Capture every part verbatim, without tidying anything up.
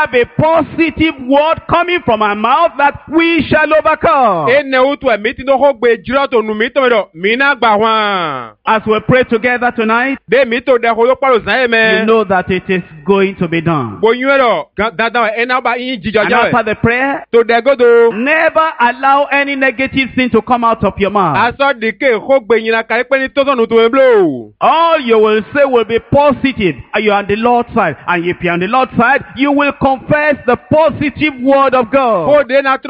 have a positive word coming from our mouth that we shall overcome. As we pray together tonight, you know that it is going to be done. And after the prayer, never allow any negative thing to come out of your mouth. All you will say will be positive. You are on the Lord's side. And if you are on the Lord's side, you will confess the positive word of God.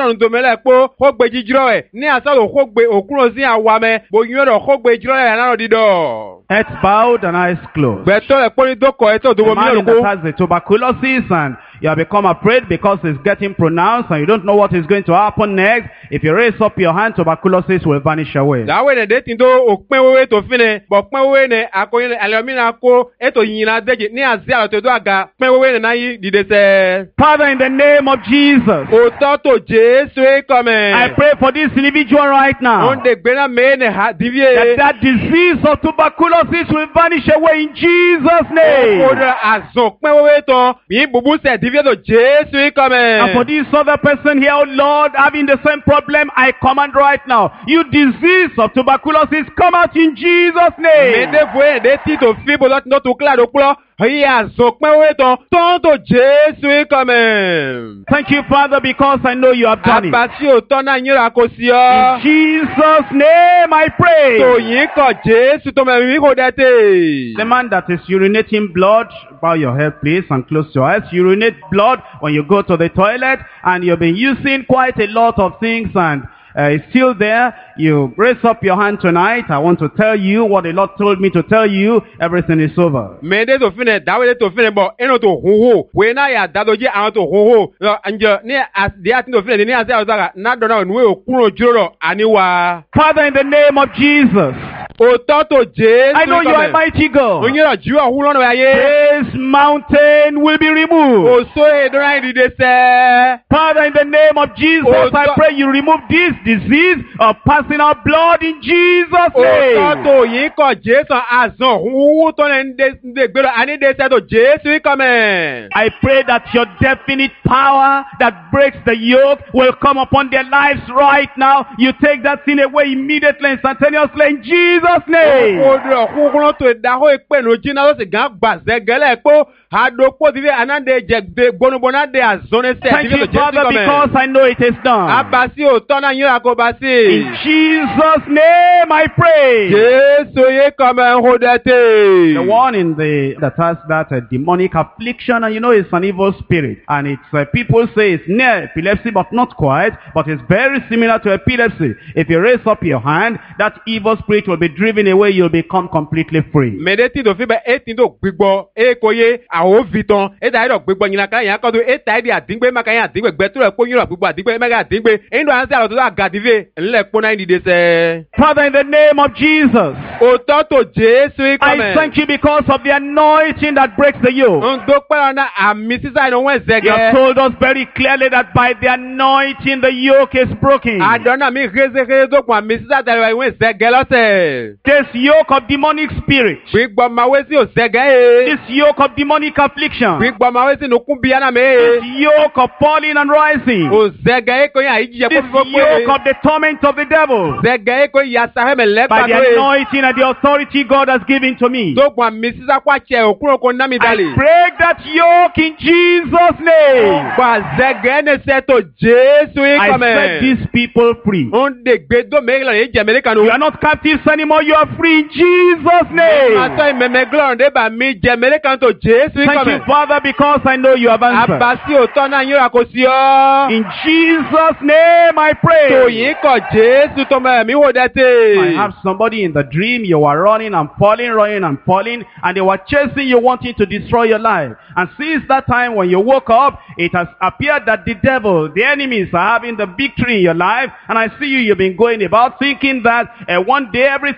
Heads bowed and eyes closed. The man that has the tuberculosis and you have become afraid because it's getting pronounced and you don't know what is going to happen next. If you raise up your hand, tuberculosis will vanish away. Father, in the name of Jesus, I pray for this individual right now, that that disease of tuberculosis will vanish away in Jesus' name. And for this other person here, oh Lord, having the same problem, I command right now, you disease of tuberculosis, come out in Jesus' name. Thank you, Father, because I know you have done it. In Jesus' name I pray. The man that is urinating blood, bow your head please and close your eyes. Urinate blood when you go to the toilet and you've been using quite a lot of things and Uh, it's still there. You raise up your hand tonight. I want to tell you what the Lord told me to tell you. Everything is over. Father, in the name of Jesus, I know you are a mighty God. This mountain will be removed. Father, in the name of Jesus, I pray you remove this disease of passing out blood in Jesus' name. I pray that your definite power that breaks the yoke will come upon their lives right now. You take that sin away immediately, instantaneously, in Jesus' name. Thank you, Father, because I know it is done. In Jesus' name I pray. The one in the that has that uh, demonic affliction, and you know it's an evil spirit, and it's uh, people say it's near epilepsy, but not quite, but it's very similar to epilepsy. If you raise up your hand, that evil spirit will be driven away. You'll become completely free. Father, in the name of Jesus, I thank you because of the anointing that breaks the yoke. You have told us very clearly that by the anointing the yoke is broken. This yoke of demonic spirit, this yoke of demonic affliction, this yoke of falling and rising, this yoke of the torment of the devil, by the anointing and the authority God has given to me, I break that yoke in Jesus' name. I set these people free. You are not captives anymore. You are free in Jesus' name. Thank you, Father, because I know you have answered. In Jesus' name I pray. I have somebody in the dream. You are running and falling, running and falling, and they were chasing you, wanting to destroy your life. And since that time when you woke up, it has appeared that the devil, the enemies, are having the victory in your life. And I see you, you've been going about thinking that uh, one day everything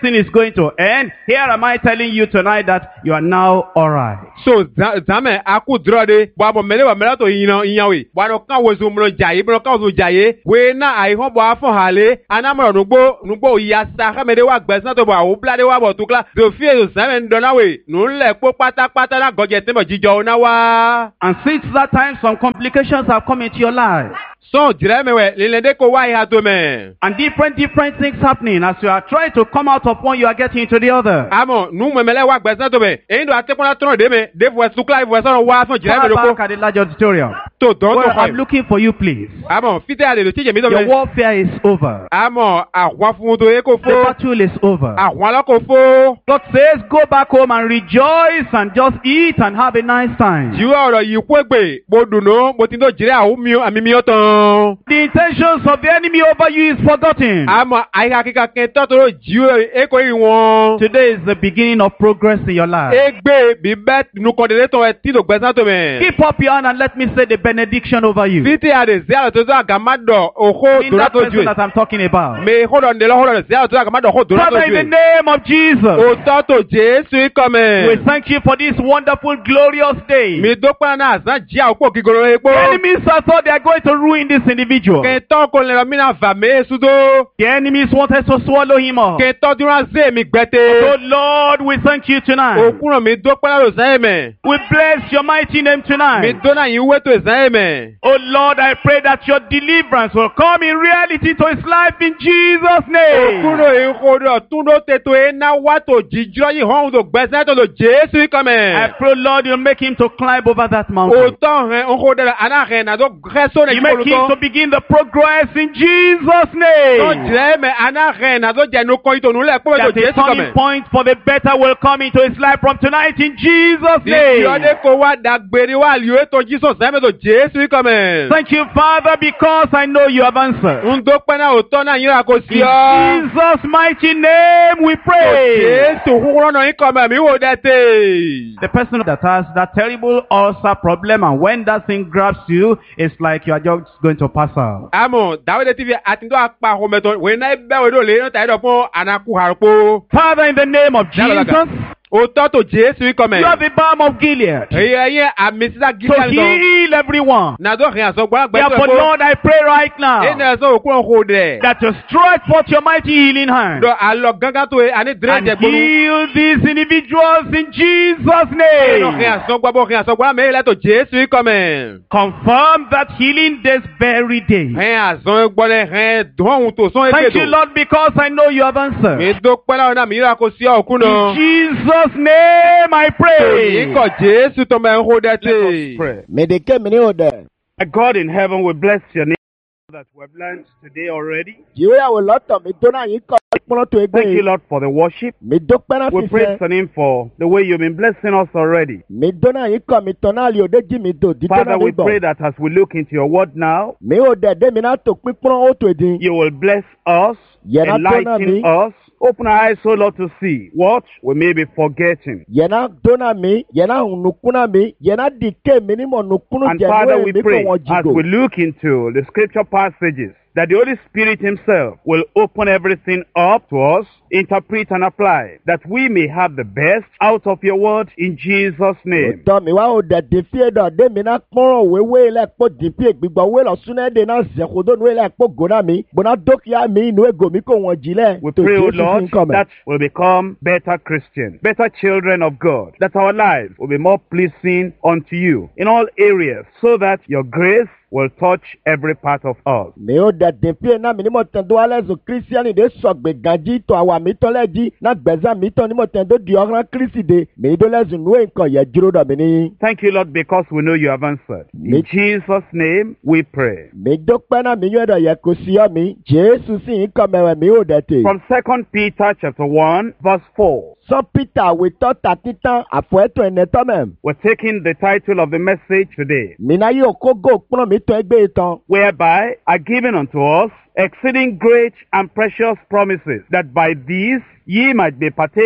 everything is going to end. Here am I telling you tonight that you are now alright. So zame aku drode bo abo mele wa mele to yin yin we bo no kan wo so mo jaye bo kan so jaye we na ai ho bo afon hale anamoro nugbo nugbo ya sa ka mede wa gbesan to bo awo blade wa bo tukla do fi so zame ndo na we nu le po pata pata na goje te mo jijo na wa. And since that time some complications have come into your life. So jiremewe lilende ko wa ya to me. And different different things happening as you are trying to come out of one, you are getting into the other. Amo nu me mele wa gbesan to me e ndo atepona tron de me de vo tukla vo so wa so jireme lo ko. Back at the large auditorium. To don Well, to I'm looking for you, please. Amo fite ade lo tije mi to me. Your warfare is over. Amo ahwa fun to e ko The fo. battle is over. Ahwa la ko fo. God says, go back home and rejoice and just eat and have a nice time. Jiwa oro yi ku egbe mo dunu mo tin do jire awu mi ami mi otan. The intentions of the enemy over you is forgotten. Amo ai ka kika ken to to jiwa e ko yi won. Today is the beginning of progress in your life. Egbe bi bet nu ko de to e ti do gbesan to me. Keep up your hand and let me say the benediction over you. Fite ade zero to za gamado oho In do that to person ju. that I'm talking about. Me hold on de lo hold on zero to za gamado oho do to Father, in the ju. name of Jesus, O to to Jesu come. we thank you for this wonderful, glorious day. Mi do pa na za ji awo kigoro epo. The enemies have thought they are going to ruin this individual. Ke to ko le mi na va me sudo. The enemies wanted to swallow him up. Ke to dura ze mi So gbete. Lord, we thank you tonight. Okunran mi do pa lo za me. We bless your mighty name Mi tonight. do na yin we to za me. Oh Lord, I pray that your deliverance will come in reality to his life in Jesus' name. Okuro e kodo tun do te to e na wa to jijiro yin hon do gbese to lo Jesu come. I pray, Lord, you'll make him to climb over that O mountain. to ren on ko de ana ren na do greso ne You make him to ko. begin the progress in Jesus' To name. jire me ana ren na do je no ko ito nu le po to That the Jesu turning come. point for the better will come into his life from tonight in Jesus' Di name. ode ko wa dagbere wa li o to Jesus me to Jesu come. Thank you, Father, because I know you have answered. Un do pe na o to na yin ra ko si In o. Jesus' mighty name we pray. Jesu huro no yin come mi wo de te. The person that has that terrible ulcer problem, and when that thing grabs you, it's like you are just going to pass out. Amo Dawide T V atindo apa ho meto we na be we do le no ta do fun anaku harpo. Father, in the name of Dalaga. Jesus, O to to Jesu come. you have the balm of Gilead Eye ye amesisa to gilead don. heal everyone. Na do rin aso gba gbe Therefore, to. Lord, I pray right E now na so okun ho de. that you stretch forth your mighty healing hand Do alo gangan to e ani dre and je gbonu. heal these individuals in Jesus' E no name. rin aso gba bo rin aso gba me le to Jesu come. Confirm that healing this very day. Rin aso gbo le rin don to so e Thank you, do. Lord, because I know you have answered. Mi do pe la na mi ra ko si okun In no. Jesus' name I pray. Iko Jesu to me ho de Let us te. pray. Medeke mini ode. My God in heaven, we bless your name that we have learned today already. Jiwe ya loto mi dona yin ko pon to Thank you, egbe. Lord, for the worship. Mi dúpẹ́ náà We fi praise fẹ́. your name for the way you've been blessing us already. Mi dona yin ko mi tona li ode ji mi do di Father, dona we mi bo. pray that as we look into your word now, Mi o de de mi na to pipon o to edin. you will bless us, Yena dona enlighten mi. us, open our eyes, O Lord, to see what we may be forgetting. Yena dona mi, yena nukuna mi, yena dike mi ni mo nukunu And je Father, no we mi ko pray won as we jigo. look into the scripture passages that the Holy Spirit himself will open everything up to us, interpret and apply, that we may have the best out of your word in Jesus' name. Oto mi wa o de de fi do de mi na pon we we le po di pi gbigbo we lo sune de na ze kodo no le po gona mi, bona dokia mi nu ego mi ko won jile. We To pray, O Jesu Lord, fin come. that we'll become better Christians, better children of God, that our lives will be more pleasing unto you in all areas, so that your grace will touch every part of us. Mi o de de fi na mi ni mo ten do ale zo Christian de so gbe ganji to awa mi to le di na gbeza mi to ni mo ten do di oran Christi de mi do le zo nu nkan ye jiro do mi ni. Thank you, Lord, because we know you have answered. In Me- Jesus' name we pray. Mi dúpẹ́ náà mi yóò dọ̀ yẹ kó sí ọ́ mi. Jésù sì ń kọ́ mẹ́wẹ̀ mi ò dẹ̀ tè. From Second Peter chapter one, verse four, Sọ Peter wìtọ́ ta títán àfọ̀ ẹ̀tọ́ ẹ̀nẹ́ tọ́ mẹ́m. we're taking the title of the message today, Mi náà yóò kó gò kúrò mi tọ́ ẹgbẹ́ ìtàn. whereby are given unto us exceeding great and precious promises, that by these ye might be partakers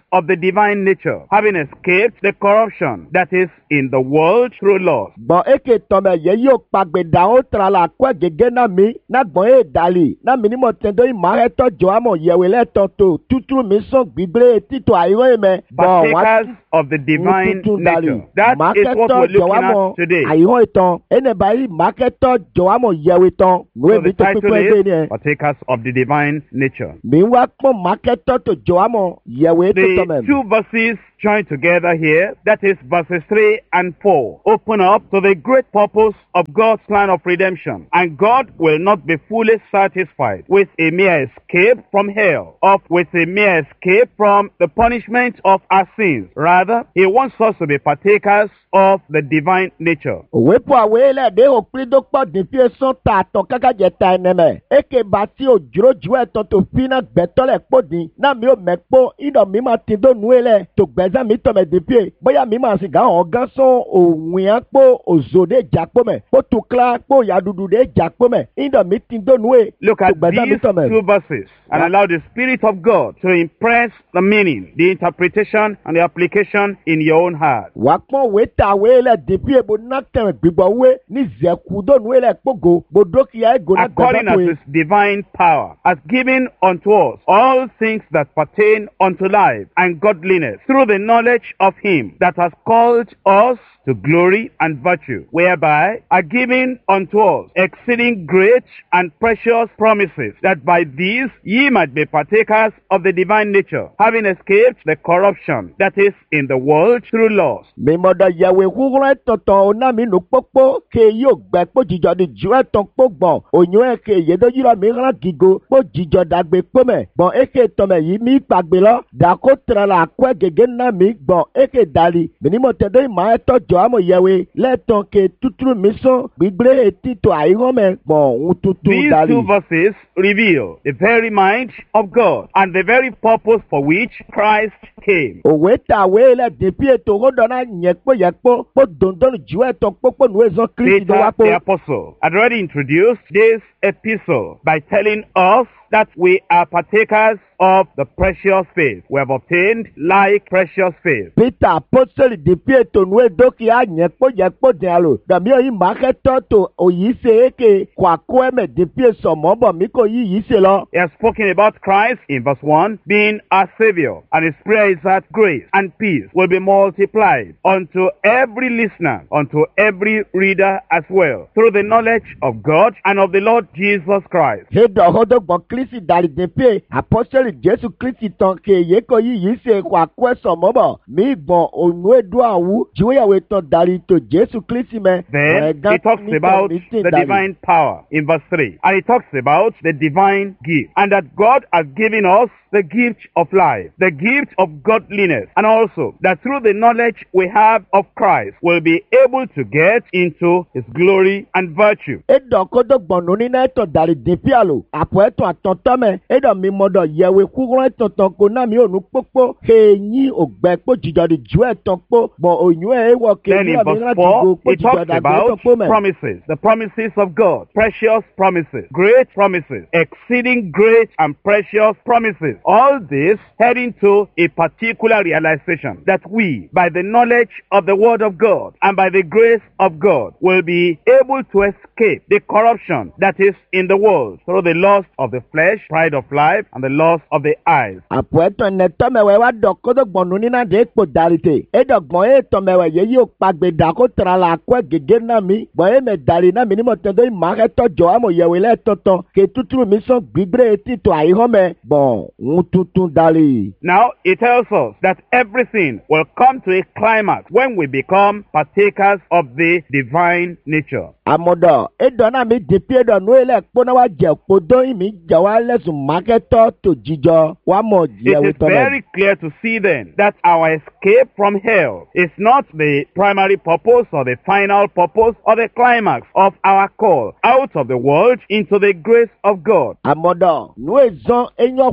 of the divine nature, having escaped the corruption that is in the world through lust. gbọ̀n eke tọmẹ yẹ yóò pàgbẹ̀dà ó tra la kọ́ gẹ́gẹ́ náà mi náà gbọ̀n èè dàlí náà mi ní mo tẹ̀ dóyìn máa hẹ́ tọ́jọ́ àmọ̀ yẹ̀wé lẹ́tọ̀ tó tútù mi sàn gbígbé títò àìrọ́ èmẹ. Partakers of the divine nature. That is what we're looking at today. àìrọ́ ìtàn ẹnẹ báyìí máa kẹ́ tọ́jọ́ àmọ̀ yẹ̀wé tán. So the title is Partakers of the divine nature. mi wá pọ́n máa kẹ́ tọ́jọ́ àmọ̀ yẹ̀wé tó tọ́ mẹ́. The two verses joined together here, that is verses three and four, open up to the great purpose of God's plan of redemption. And God will not be fully satisfied with a mere escape from hell, or with a mere escape from the punishment of our sins. Rather, He wants us to be partakers of the divine nature. òwe pọ̀ àwé lẹ́ẹ̀dẹ́ òpin tó pọ̀ dín fi sán ta àtọ̀ kákàjẹ́ ta ẹnẹmẹ̀. èké bá tí o jùrọ̀ jù ẹ̀tọ́ tó fi náà gbẹ́tọ́lẹ̀ pọ̀ dín náà mi ò mẹ́pọ̀ ìdọ̀ mi máa ti dó nu ilẹ̀ tó gbẹ́sẹ̀ mi tọ̀mẹ̀ dín fi bóyá mi máa sì gà hàn gán sán òwìn á pọ̀ òzòdè jà pọ̀ mẹ́ kó tu kílá pọ̀ yàdùdù dé jà pọ̀ mẹ́ ìdọ̀ mi ti dó nu ẹ̀ Look tó at gbẹ́sẹ̀ mi these tọ̀mẹ̀. two verses and allow the Spirit of God to impress the meaning, the interpretation, and the application in your own heart. wà á pọ́n òwe ta àwé lẹ̀ dín fi èbó náà tẹ̀wẹ̀ gbígbọ́ wé ní zẹ̀kú dó nu ilẹ̀ kpógo gbódókìá ẹ̀gọ́ náà According gbẹ́sẹ̀ as tó yẹ. His divine power has given unto us all things that pertain unto life and godliness through the knowledge of Him that has called us to glory and virtue, whereby are given unto us exceeding great and precious promises, that by these ye might be partakers of the divine nature, having escaped the corruption that is in the world through lust. mímọ́dọ̀ yẹ̀wé kúkúrẹ́ tọ̀tọ̀ ọ̀nà mi nù pópó ke yóò gbẹ kpó jìjọ di ju ẹ̀tọ́ kpó gbọ̀n ònyò ẹ̀ ke yédo yìí mi hàn gígo kpó jìjọ dàgbé kpó mẹ́ gbọ̀n eke tọ̀mẹ̀ yìí mi gbàgbé lọ dàkó tẹ̀rẹ̀ la kọ́ gègé nà mi gbọ̀n eke dàlí mímọ́ tẹ̀dọ́ ìmọ̀ ẹ̀tọ́ jọ àmọ̀ yẹ̀wé lẹ́tọ̀ ke tuturu mi sán gbígbé etí tó àìhàn mẹ́ gbọ̀n ń tutu These dàlí. two verses reveal the very mind of God and the very purpose for which Christ came. òwe tàwé lẹ̀ dèbí ètò òhòdọ̀nà yẹn kpó yẹ kpó kpó dòndónù ju ẹ̀tọ́ kpókpó nù ẹ̀zọ́ kristi dó wá Peter the kpó. Apostle had already introduced this epistle by telling us that we are partakers of the precious faith. We have obtained like precious faith. Peter apostoli dèbí ètò nù ẹ̀dọ́kì àyẹ̀ kpó yẹ kpó dìn àlò dàbí ọ̀yìn màkẹ́tọ̀ tó òyì ṣe éke kwakó ẹ̀mẹ̀ dèbí èsọ̀ mọ́bọ̀ mi kò yí yìí ṣe lọ. He has spoken about Christ in verse one being our Savior, and his prayer is that grace and peace will be multiplied unto every listener, unto every reader as well, through the knowledge of God and of the Lord Jesus Christ. Hédọ̀ ọ̀hódọ́gbọ̀n Kristi dàrí dèbí apostoli Jésù Kristi tán kéye kò yí yìí ṣe kwakó ẹ̀sọ̀ mọ́bọ̀ mi gbọ̀n ònú èdò àwù jíwéyàwó tán dàrí tó Jésù Kristi mẹ́. Then he talks about the divine power in verse three, and he talks about the divine gift, and that God has given us the gift of life, the gift of godliness, and also that through the knowledge we have of Christ, we'll be able to get into His glory and virtue. Édọ̀ kódọ́gbọ̀n nù nínú ẹ̀tọ̀ dàrí dèbí àlò àpò ẹ̀tọ̀ àtọ̀tọ̀ mẹ́ édọ̀ mi mọ̀dọ̀ yẹ̀wé kúkúrú ẹ̀tọ̀ tán kò náà mi ò nù pópó kéyìn ògbẹ́ kpó jìjọ di ju ẹ̀tọ̀ kpó gbọ̀n òyìn ẹ̀ wọ̀ Then kéyìn in mi verse hàn four, gígo kpó he jìjọ talks dàgbé ẹ̀tọ̀ about kpó mẹ́. promises, the promises of God, precious promises, great promises, exceeding great and precious promises. All this heading to a particular realization that we, by the knowledge of the Word of God and by the grace of God, will be able to escape the corruption that is in the world through the lust of the flesh, pride of life, and the lust of the eyes. àpò ẹ̀tọ̀ nẹ̀tọ́ mẹ́wẹ́ wá dọ̀ kódọ́gbọ̀n nù nínú àdé kpó dàrí tè édọ̀ gbọ̀n ẹ̀tọ̀ mẹ́wẹ́ yẹ yóò pàgbé dà kó tẹ̀ra la kó gègé náà mi gbọ̀n ẹ̀ mẹ́ dàrí náà mi ní mọ̀ tẹ́tọ́ ìmọ̀ akẹ́tọ̀ jọ àmọ̀ yẹ̀wé lẹ́tọ̀tọ̀ ké tuturu mi sàn gbígbé etí tó àyíhàn mẹ́ gbọ̀n ń tuntun dàrí. Now, it tells us that everything will come to a climax when we become partakers of the divine nature. àmọ̀dọ̀ édọ̀ náà mi dèbí édọ̀ nù ilẹ̀ kpóná wa jẹ̀ kpódó ìmí jẹ̀ wá lẹ́sùn mákẹ́tọ̀ tó jíjọ wá mọ̀ It yẹ̀wé is tọ́lẹ̀. very clear to see then that our escape from hell is not the primary purpose or the final purpose or the climax of our call out of the world into the grace of God. àmọ̀dọ̀ nù èzán eyín ọ̀pọ̀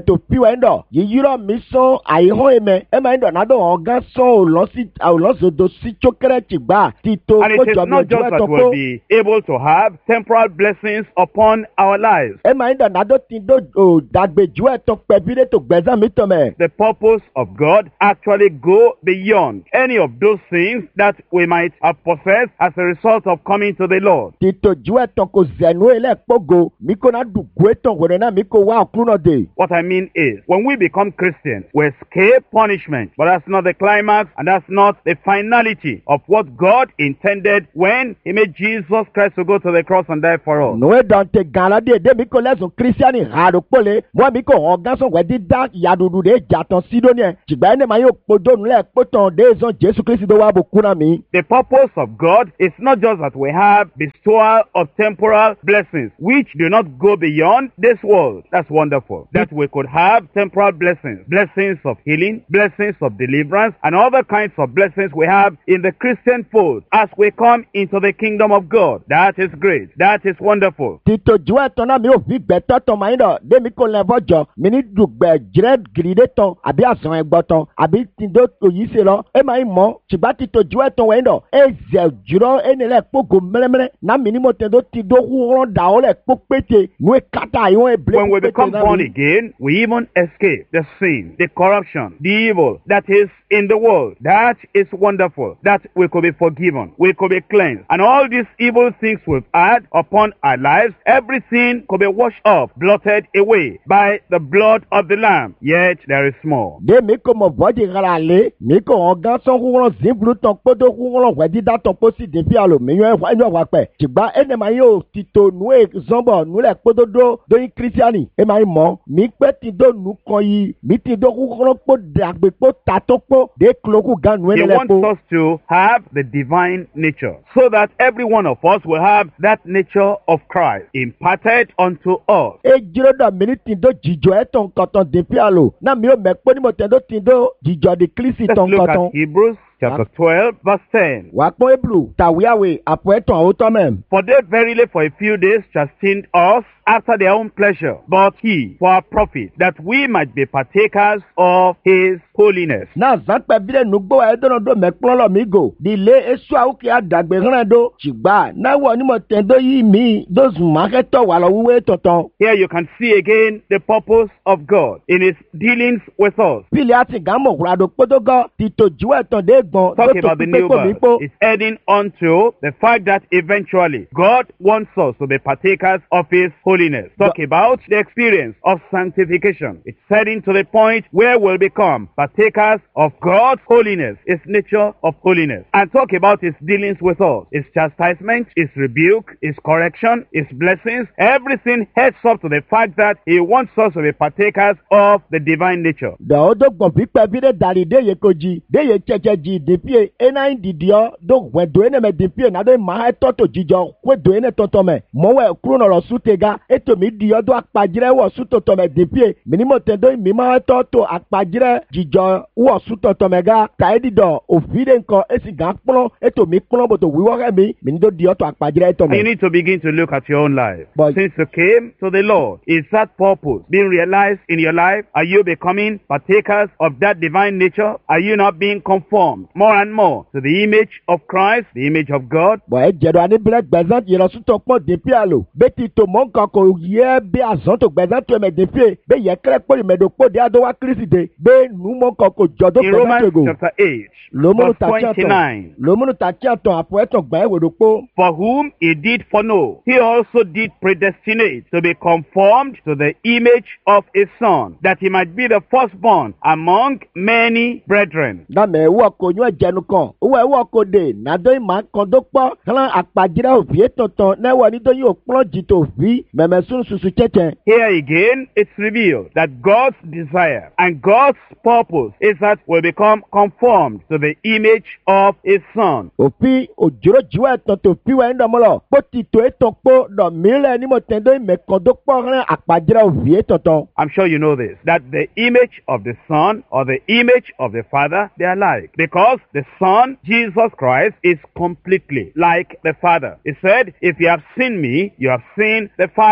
tó fi wẹ́ ń dọ̀ yíyírọ̀ mi sán àìhàn ẹ̀mẹ́ ẹ̀ máa ń dọ̀ náà dọ̀ ọ̀gá sán òlọ́sọdọ̀ sí tsókèrè tìgbà títò And it is kójọ mi not ojú just ẹ̀ that tán we'll kó. be able to have temporal blessings upon our lives. ẹ̀ máa ń dọ̀ náà dọ̀ tí dọ̀ ò dàgbèjú ẹ̀ tán pẹ̀bí dé tó gbẹ̀zán mi tán mẹ́. The purpose of God actually go beyond any of those things that we might have possessed as a result of coming to the Lord. títò ju ẹ̀ tán kò zẹ̀nu ẹ̀ lẹ́ẹ̀kpọ́gò mi kò náà dùgbò ẹ̀ tán wẹ̀rẹ̀ náà mi kò wá ọ̀kúrú náà dé. What I mean is, when we become Christians, we escape punishment. But that's not the climax, and that's not the finality of what God intended when He made Jesus Christ to go to the cross and die for us. nùwé dante gàládé èdè mi kò lẹ́sùn kírísíánì hàrò pọ́lẹ̀ wọ́n mi kò hàn gánṣọ́ wẹ̀ dídá ìyàdùdù dé jàtàn sídóní ẹ̀ tìgbà ẹni máa yóò podónù lẹ́ẹ̀ pọ́tàn dé zan jésù kristi tó wà bò kúnà mi. The purpose of God is not just that we have bestowal of temporal blessings, which do not go beyond this world. That's wonderful. That we could have temporal blessings, blessings of healing, blessings of deliverance, and other kinds of blessings we have in the Christian fold as we come into the kingdom of God. That is great. That is wonderful. títò ju ẹ̀ tán náà mi ò fi gbẹ̀tọ́ tán máa ń dọ̀ dé mi kò lẹ́fọ́ jọ mi ní dùgbẹ̀ jírẹ́ gìrìdé tán àbí àsàn ẹ̀gbọ́ tán àbí tìǹdó òyì ṣe lọ ẹ̀ máa ń mọ̀ ṣùgbọ́n títò ju ẹ̀ tán wẹ̀ ń dọ̀ ẹ̀ zẹ̀ jùlọ ẹ̀ nílẹ̀ kpógo mẹ́lẹ́mẹ́lẹ́ náà mi ní mo tẹ̀ tó ti dó húrọ̀ dà ọ́ lẹ̀ kpó pété nu ẹ̀ kátà yìí wọ́n ẹ̀ bilẹ̀ When we pété become náà born mi. again, we even escape the sin, the corruption, the evil that is in the world. That is wonderful. That we could be forgiven. We could be cleansed. And all these evil things we've had upon our lives, everything could be washed off, blotted away by the blood of the Lamb. Yet there is more. de mi ko mo bɔdi ɣara le mi ko hɔn gã sɔn ƒuɣlɔ ziblu tɔn kpodo ƒuɣlɔ wɛ dida tɔn kposi ɖevi alo mi nyɔ ɛfɔ enyɔ wa kpɛ tsigba enema yi o tito nu ye zɔnbɔ nu le kpododo do yi kristiani ema yi mɔ mi kpe ti do nu kɔ yi mi ti do ƒuɣlɔ kpo dagbe kpo tatɔ kpo de kloku gã nu He ye le wants kpo. us to have the divine nature so that every one of us will have that nature of Christ imparted unto us. e dzro dɔ mi ni ti do dzidzɔ etɔn kɔtɔn ɖevi alo na mi o mɛ kpo ni mo tɛ do ti do dzidzɔ di kristi Let's tɔn look at kɔtɔn. Hebrews chapter twelve, verse ten. wà á pọ́n eblu tàwíàwé àpò ẹ̀tàn àwòtọ́ mẹ́. For they verily for a few days chastened us after their own pleasure, but he for our profit, that we might be partakers of his holiness. náà zanpẹ bílẹ̀ nugbó ẹ̀dọ́nọdọ́ mẹ́kúnlọ́ mi gò dìlé esu àwòkè àdàgbé hàn dó ṣùgbà náà wọ ní mo tẹ̀dọ́ yìí mi dózùn mákẹ́tọ̀ wà lọ wíwé tọ̀tàn. Here you can see again the purpose of God in his dealings with us. pílẹ̀ àti gàmọ̀ wúradò kpótógọ́ tìtò ju ẹ̀tàn dé gbọ̀n Talking lótò about the pípé new kò mí birth kpó. is heading on to the fact that eventually God wants us to be partakers of his holiness. Talk about the experience of sanctification. It's heading to the point where we'll become partakers of God's holiness, his nature of holiness. And talk about his dealings with us, his chastisement, his rebuke, his correction, his blessings. Everything heads up to the fact that he wants us to be partakers of the divine nature. dɔwɔ do gbɔn pípẹ́ bí de dali de ye ko dzi de ye tsɛtsɛ dzi dèpie ena yi didiɔ do wɛ do ene mɛ dèpie na do ma etɔ to dzidzɔ kó do ene tɔtɔ mɛ mɔwɛ kúrò nɔlɔ sutega eto mi diɔ do akpadzrɛ wɔ sutɔtɔ mɛ dèpie minimo tɛ do mi ma etɔ to akpadzrɛ dzidzɔ wɔ sutɔtɔ mɛ ga ta edi dɔ òfi de ŋkɔ esi gã kplɔ eto mi kplɔ boto wiwɔ hɛ mi mi do diɔ to akpadzrɛ etɔ And you mɛ. need to begin to look at your own life. But- Since you came to the Lord, is that purpose being realized in your life? Are you becoming partakers of that divine nature? Are you not being conformed more and more to the image of Christ, the image of God? bɔn edze do ani bilẹ gbẹzan yẹlẹ sutɔ kpɔ dèpie alo beti to mɔ nkan ko yẹ bí azɔn to gbẹzan to mɛ dèpie bẹ yẹ kẹrẹ kpɔ yi mɛ do kpɔ de ado wa kirisi de bẹ numɔ nkan ko jɔ do In gbẹzan to Romans ego chapter eight, lomunu verse ta tiɲɛ twenty-nine. tɔn lomunu ta tiɲɛ tɔn àpò ẹtɔn gbẹ wo do kpó. For whom he did foreknow, he also did predestinate to be conformed to the image of his Son, that he might be the firstborn among many brethren. dame wọ ko nyɔ jẹnu kan wọ wọ ko de nadọ yi ma kan do kpɔ hàn akpadzrɛ òfin tɔntɔn n'ewɔ ni do yi o kplɔ jito òfin mɛmɛ sunu susu tsɛtsɛ. Here again, it's revealed that God's desire and God's purpose is that we become conformed to the image of his Son. òfin òjòrò juwɔ ẹtàn tó fi wẹ̀ ń dọ̀mọ́lọ̀ kó ti tó etàn kpó dọ̀ mílẹ̀ ni mo tẹ̀ dó ìmẹ̀ kan do kpọ́ hàn akpadzrɛ òfin tɔntɔn. I'm sure you know this, that the image of the Son or the image of the Father, they are alike. Because the Son, Jesus Christ, is completely like the Father. He said, if you have seen me, you have seen the Father.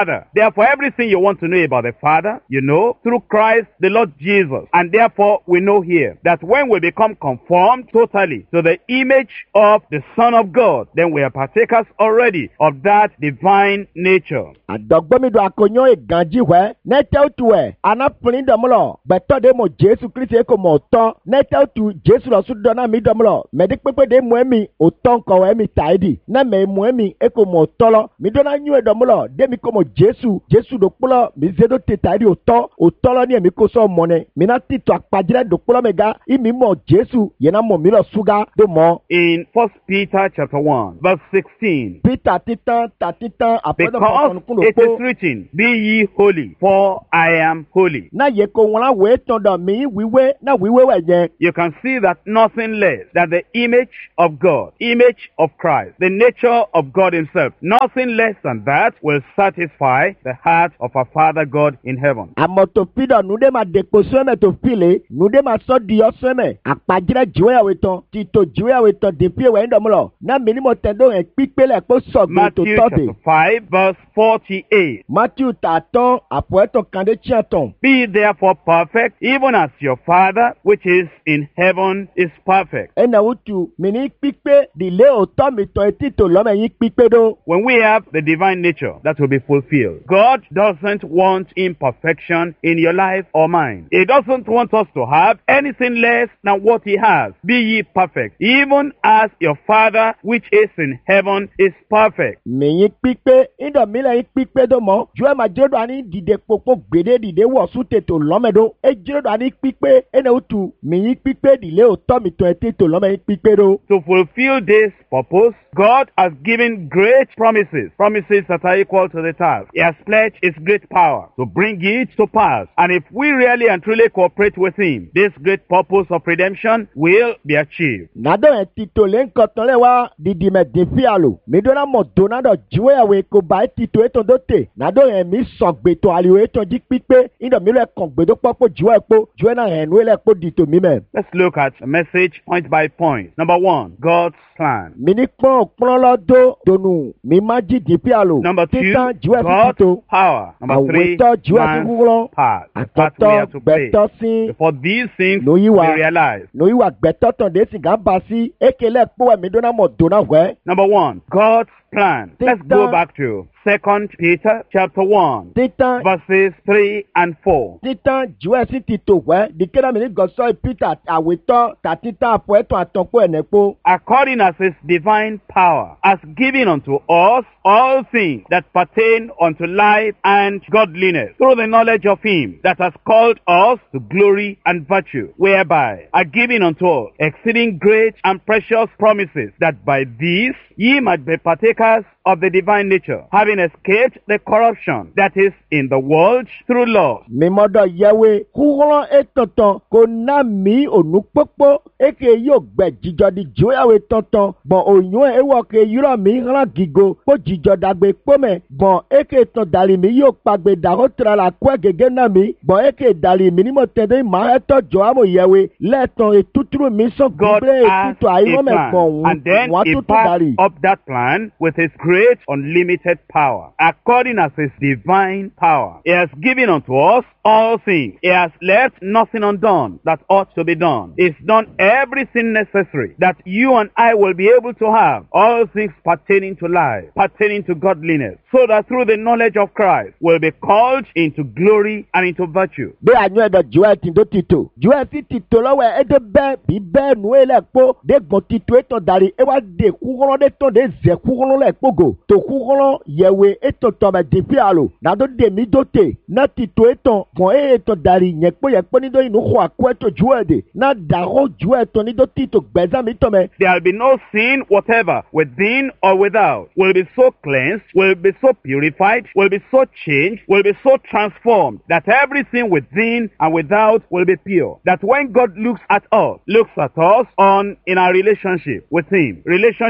Father. Therefore, everything you want to know about the Father, you know through Christ the Lord Jesus. And therefore, we know here that when we become conformed totally to the image of the Son of God, then we are partakers already of that divine nature. Adɔgbɔmido akonyo eganjiwɛ nɛtɛwutuwɛ anapuni dɔmlɔ gbɛtɔ de mo Jesu Kristi eko mo tɔ nɛtɛwutu Jesu lɔsu dɔna mi dɔmlɔ mɛdi kpekpe de mo emi o tɔ nkɔwɛ mi taidi ne mɛ mo emi eko mo tɔlɔ mi dɔna nyuɛ dɔmlɔ de mi ko mo Jesu Jesu do kplɔ mi ze do te taidi o tɔ o tɔlɔ ni emi ko sɔ mɔnɛ mina ti tɔ akpadzrɛ do kplɔ mi ga imi mɔ Jesu yena mɔ mi lɔ suga do mɔ. In First Peter chapter one, verse sixteen. Peter titan ta titan apɔdɔ Because it is written, Be ye holy, for I am holy. Na ye ko ŋlã wòye tɔn dɔ mi wiwe na wiwe wɛ nyɛ. You can see that nothing less than the image of God, image of Christ, the nature of God himself, nothing less than that will satisfy the heart of our Father God in heaven. Àmọ̀tò pidọ̀ nude ma dekpo sọ́mẹ̀ tó file nude ma sọ́ diyọ́ sọ́mẹ̀ àpàjìrẹ́ jiwéyàwó tán títò jiwéyàwó tán dèpí ẹ̀wẹ̀ ńdọ̀mọ́lọ̀ náà mi ni mo tẹ̀ dó ẹ̀ pípélẹ̀ kó sọ̀gbìn tó Matthew tọ́ de. chapter five, verse forty-eight. Matthew tààtàn àpò ẹ̀tàn kàndé tíyàtàn. Be therefore perfect, even as your Father which is in heaven is perfect. Ẹnà wùtù mi ní pípé dìlé òótọ́ mi tọ́ etí tó lọ́mọ yín pípé dó. When we have the divine nature, that will be fulfilled. God doesn't want imperfection in your life or mine. He doesn't want us to have anything less than what he has. Be ye perfect, even as your Father which is in heaven is perfect. Mi yín pípé ìdọ̀ mi lẹ́yìn pípé dó mọ́. Ju ẹ̀ máa jẹ́rọ̀dọ̀ àní dìde pòpò gbèdé dìde wọ̀ sún tètò lọ́mẹdó. Ẹ jẹ́rọ̀dọ̀ àní pípé ẹnà wùtù mi yín pípé dìlé òótọ́ mi tọ́ etí tó lọ́mọ yín pípé dó. To fulfill this purpose, God has given great promises, promises that are equal to the task. He has pledged his great power to bring it to pass. And if we really and truly cooperate with him, this great purpose of redemption will be achieved. Nàdọ̀ ẹ̀ títò lé ńkọ̀tàn lẹ́ wá dìdì mẹ̀ dín fíàlù. Mi dọ́nà mọ̀ dọ́nàdọ̀ jíwéyàwó èkó bá ẹ̀ títò ètò dóte. Nàdọ̀ ẹ̀ mi sọ̀ gbètò àlìwò ètò jí pípé. Ìdọ̀ mi lẹ̀ kàn gbèdó pọ́pọ́ jíwọ́ ẹ̀pọ̀. Jíwẹ́ náà ẹ̀ nú ẹ̀ lẹ́pọ̀ dìtò mi mẹ́. Let's look at a message point by point. Number one, God's plan. Mi ní pọ́n pọ́n lọ́dọ̀ dònù mi má jí dín fíàlù. Number two, Títàn jíwẹ́ fi God's títò. power. Number three, Àwòtọ́ jíwẹ́ fi man's wúrọ́. part. The part we Àtọ̀tọ̀ have to play. gbẹ̀tọ́ sí. Before these things No, you we are. realize. Lóyún wa gbẹ̀tọ́ tàn dé sìgá bá sí. Ékelẹ̀ pọ̀ ẹ̀mí dọ́nà mọ̀ dònà wẹ̀. Number one, God's plan. Let's go Títàn- back to Second Peter chapter one, Títàn verses three and four. Títàn jíwẹ́ sí títò wẹ́. Dìkẹ́rẹ́ mi ní gọ̀sọ́ Peter àwòtọ́ tà títàn àpò ẹ̀tàn àtọ̀pọ̀ ẹ̀nẹ́pọ̀. According as his divine power has given unto us all things that pertain unto life and godliness, through the knowledge of him that has called us to glory and virtue, whereby are given unto us exceeding great and precious promises, that by these ye might be partakers of the divine nature, having escaped the corruption that is in the world through love. Mímọ́dọ̀ yẹwé kúrọ́ ètòtàn kò ná mi ònú pópó èké yóò gbẹ jíjọ di jóyàwó tọ̀tàn bọ̀n òyìn ewọ́ ke yúrọ̀ mi hàn gígo kó jíjọ dàgbé pọ́mẹ̀ bọ̀n èké tán dàrí mi yóò pàgbé dàrú tẹ̀ra la kó gègé náà mi bọ̀n èké dàrí mi ní mo tẹ̀dé ìmọ̀ ẹ̀tọ́ jọ àmọ̀ yẹwé lẹ́ẹ̀tàn ètùtù mi sọ God gbígbé has ètùtù a àìrọ́mẹ̀ plan, gbọ̀n and then wọ́n he tútù backs dàrí. up that plan with his great unlimited power, according as his divine power. He has given unto us all things. He has left nothing undone that ought to be done. He's done everything necessary that you and I will be able to have all things pertaining to life, pertaining to godliness, so that through the knowledge of Christ we'll be called into glory and into virtue. Bí àyàn ẹ̀dọ̀ jùwẹ́ ti tó títò. Jùwẹ́ sí títò lọ́wọ́ ẹ̀dẹ́ bẹ́ẹ̀ bí bẹ́ẹ̀ nù ẹ̀ lẹ́kpó. Dé gbọ̀n títò ètò dàrí ẹ̀ wá dé kúkọ́rọ́ dé tán dé zẹ̀ kúkọ́rọ́ lẹ́kpógò. Tò kúkọ́rọ́ yẹ̀wé ètò tọ̀mẹ̀ dèfí àlò. Nàdó dè mí dóte. Ná títò ètò gbọ̀n ẹ̀ ètò dàrí yẹ̀kpó yẹ̀kpó nídó inú xɔ àkó ètò jùwẹ́ dè. Ná dàrọ́ jùwẹ́ tán nídó títò gbẹ̀zá mi tọ̀mẹ̀. There'll be no sin whatever, within or without. Will be so cleansed, will be so purified, will be so changed, will be so transformed, that everything within and without will be pure. That when God looks at us, looks at us on in our relationship with him, relationship with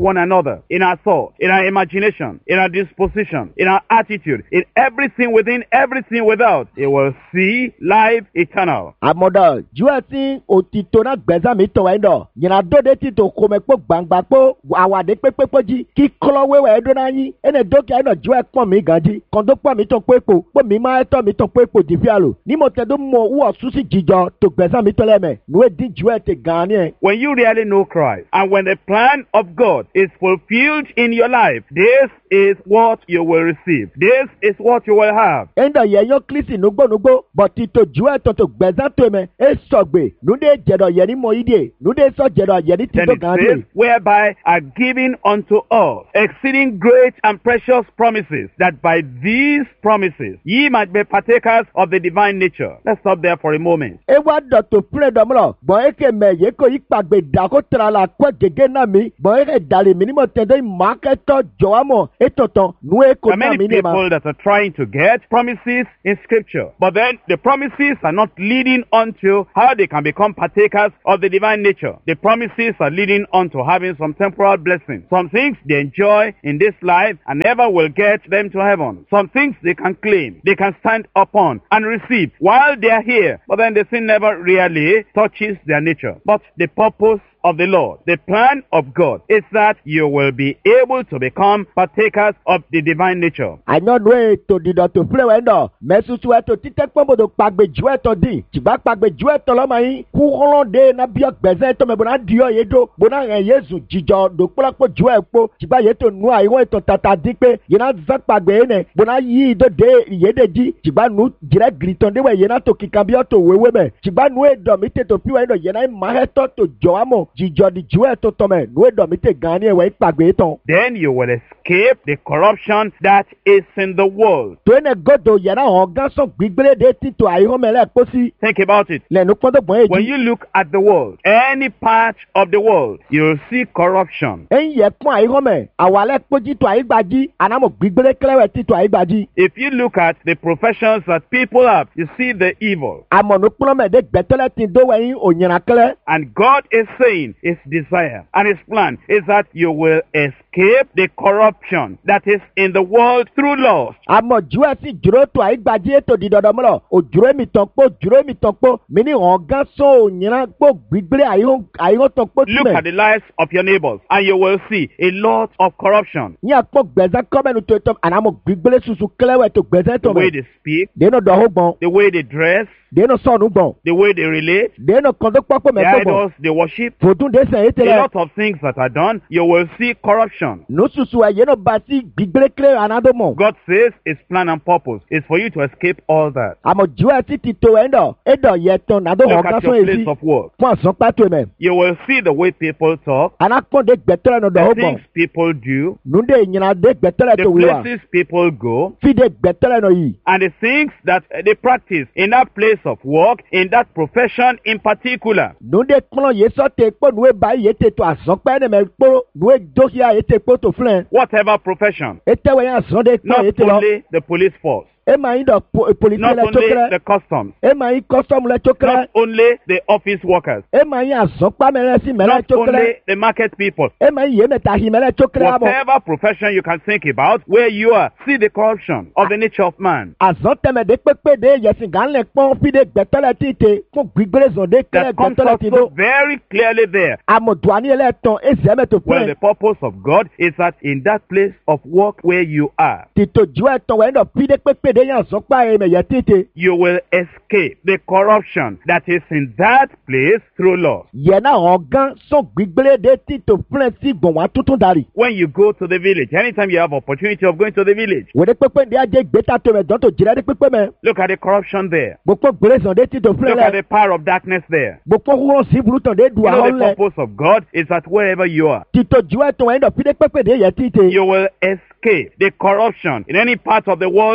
one another, in our thought, in our imagination, in our disposition, in our attitude, in everything within, everything without, he will see life eternal. Àmọ̀dọ̀ jùlọ tí òtítọ́ náà gbẹ̀sán mi tọ̀ ẹ́ dọ̀. Yìnyín àdóde tí tó kó mẹ́pọ̀ gbàngbà pọ̀ àwàdé pépépọ̀ jí kí kọ́lọ́wé wẹ̀ ẹ́ dọ́nà yín. Ẹnì dókè ẹ̀ náà jùlọ pọ̀ mí gan jí. Kọ̀ǹdó pọ̀ mí tán pé pò pọ̀ mí máa tọ̀ mí tán pé pò dìbí àlò. Ní mo tẹ̀ tó mọ wúwọ̀ súsì jíjọ tó gbẹ̀sán mi tọ́lẹ̀ mẹ́. Nùwé dín jùlọ ti gan ni ẹ̀. When you really know Christ, and when the plan of God is fulfilled in your life, this is what you will receive. This is what you will have. Ẹ̀ńdọ̀ yẹ yọ kírísì nugbónugbó bọ̀ títò jùlọ tó tó gbẹ̀sán tó mẹ́. Ẹ sọ̀gbẹ̀ nùdé jẹ̀dọ̀ yẹ ní mọ̀ ìdè nùdé sọ jẹ̀dọ̀ yẹ ní Then títò it gan ni. says, whereby are given unto us exceeding great and precious promises, that by these promises ye might be partakers of the divine nature. Let's stop there for a moment. E wa dọ̀tò fúnlẹ̀ dọ̀mọ́lọ̀ bọ̀n eke mẹ̀ yé ko yí pàgbé dàkó tẹ̀ra la kó gègé náà mi bọ̀n eke dàlí mi ní mo tẹ̀dọ̀ ìmọ̀kẹ́tọ̀ jọ̀wámọ̀ ètòtàn nu e ko There are náà many mi ní ma. people that are trying to get promises in Scripture, but then the promises are not leading unto how they can become partakers of the divine nature. The promises are leading unto having some temporal blessings. Some things they enjoy in this life and never will get them to heaven. Some things they can claim, they can stand upon and receive while they are here, but then the sin never really touches their nature. But the purpose of the Lord, the plan of God, is that you will be able to become partakers of the divine nature. àyàn nu e tó dìdọ̀ tó fúnlẹ̀ wẹ̀ dọ̀ mẹ́sùsù ẹ̀ tó títẹ́ pọ́nbodò pàgbé ju ẹ̀ tọ́ di tìgbà pàgbé ju ẹ̀ tọ́ lọ́mọ yín kú họ́lọ́dé náà bí ọgbẹ̀sẹ̀ tó mẹ́ bọ́nà diọ́ yé do bọ́nà ẹ̀ yézu jíjọ dòkpọ́lọ́pọ̀ ju ẹ̀ kpó tìgbà yé tó nu àyẹ̀wò ètò tata di pé yéna zan pàgbé yé nẹ bọ́nà yí idó dé yéde jí tìgbà nu jìrẹ́ gìrìtàn dé wẹ̀ yéna tó kíkan bí ọ̀ tó wéwé mẹ́ tìgbà nu e dọ̀ mi tè tó píwẹ́ dọ̀ yéna mahẹ́tọ́ tó jọ àmọ̀ jíjọ di ju ẹ̀ tó tọ́ mẹ́ nu e dọ̀ mi tè gan ni ẹ̀wẹ̀ pàgbé tán. Then you will escape the corruption that is in the world. tó ene godo yẹra hàn gánsan gbígbélé de títò àyíhọ́mẹ́lẹ́ pósí Think about it. lẹ́nu pọ́ńtò gbọ́n When èjì. you look at the world, any part of the world, you'll see corruption. ẹ̀yin yẹ kún àyíhọ́mẹ́ àwalẹ̀ pójí tó àyígbájí ànámọ̀ gbígbélé kẹlẹ́wẹ̀ títò àyígbájí. If you look at the professions that people have, you see the evil. àmọ̀nù kúlọ́mẹ̀dé gbẹ̀tẹ́lẹ̀ ti dówó ẹ̀yin òyìnbó kẹlẹ́. And God is saying his desire and his plan is that you will escape the corruption that is in the world through lust. àmọ̀ ju ẹ̀ sì dúró tó àyígbájí ètò dídọ̀dọ̀ mọ́lọ̀ òjúrò mi tán pọ̀ òjúrò mi tán pọ̀ mí ní hàn gánsan òyìnbó pọ̀ gbígbélé àyíhọ́ tán pọ̀ Look at túmẹ̀. the lives of your neighbors and you will see a lot of corruption. ní àpò gbẹ̀zẹ́ kọ́mẹ́nu tó tọ́ ànámọ̀ gbígbélé susu kẹlẹ́wẹ̀ tó gbẹ̀zẹ́ The tó way mẹ́. they speak, dénú dọ̀hó gbọ̀n the way they dress, dénú sọ̀nù gbọ̀n the way they relate, dénú kọ́ńtò pọ́pọ́ the mẹ́tò gbọ̀n idols they worship, fòtún dé sẹ́yìn a tẹ́lẹ̀. lot of things that are done, you will see corruption. nususu ẹ yẹn ba si gbígbélé kéré anadó mọ. God says his plan and purpose is for you to escape all that. àmọ̀ ju ẹ ti ti to ẹ dọ̀ ẹ dọ̀ yẹ tán nadó hàn Look at gásán your èsì place of work. fún àsán pàtó mẹ. You will see the way people talk, anakpọ̀ndé gbẹ̀tẹ́rẹ̀ nù the dọ̀ ó things bọ̀ people do, nùdé ìyìnàdé gbẹ̀tẹ́rẹ̀ the tó wíwà places people go, fìdé gbẹ̀tẹ́rẹ̀ nù yìí. and the things that they practice in that place of work, in that profession in particular. nùdé kplọ̀ yé sọ́tẹ̀ kpọ̀ nùwé báyìí yé tè tó àsán pẹ́ ẹ̀nẹ̀mẹ̀ kpọ̀ nùwé dókìá yé tè kpọ̀ tó filẹ̀. Whatever profession, ẹ tẹ́wọ̀ yẹn àsán dé kpọ̀ not yé tè lọ. only the police force, ẹ máa yín dọ̀ polisi not lẹ tó only kẹrẹ. the customs, ẹ máa yín kọ́sọ́mù lẹ tó kẹrẹ. not only the office workers, ẹ máa yín àsán pàmẹ́rẹ́ sí mẹ́rẹ́ not tó kẹrẹ. only the market people. ẹ máa yín yé mẹ́ta yín mẹ́rẹ́ tó kẹrẹ àbọ̀. Whatever profession you can think about, where you are, see the corruption of the nature of man. àzọ́ tẹ̀mẹ̀dé pépédé yẹ̀sìn gánlẹ̀ pọ́n fídé gbẹ̀tẹ́lẹ̀ títè fún gbígbéré zọ̀dé kẹrẹ That comes gbẹ̀tẹ́lẹ̀ out títò. so very clearly there. àmọ̀dùání ẹlẹ́tàn èsì ẹ̀mẹ́tò Well, fún the ẹ̀. purpose of God is that in that place of work where you are, títò ju ẹ̀tàn wẹ̀ ẹ̀dọ̀ fídé pépédé yẹn àzọ́ pa ẹ̀mẹ̀yẹ títè. you will escape the corruption that is in that place through lust. yẹn náà hàn gán sọ gbígbéré dé títò fún ẹ̀ sí gbọ̀nwá tuntun dari. When you go to the village, anytime you have opportunity of going to the village, wòde pépé ndé ajé gbéta tó mẹ̀ dọ́tò jìrẹ́ dé pépé mẹ́. look at the corruption there. gbogbo gbéré zọ̀dé títò fún ẹ̀ Look at lẹ̀. the power of darkness there. gbogbo kúrò sí burúkú dé du You know àwọn the lẹ̀. purpose of God is that wherever you are, títò ju ẹ̀tàn wẹ̀ ẹ̀dọ̀ fídé pépédé yẹ títè. you will escape the corruption in any part of the world where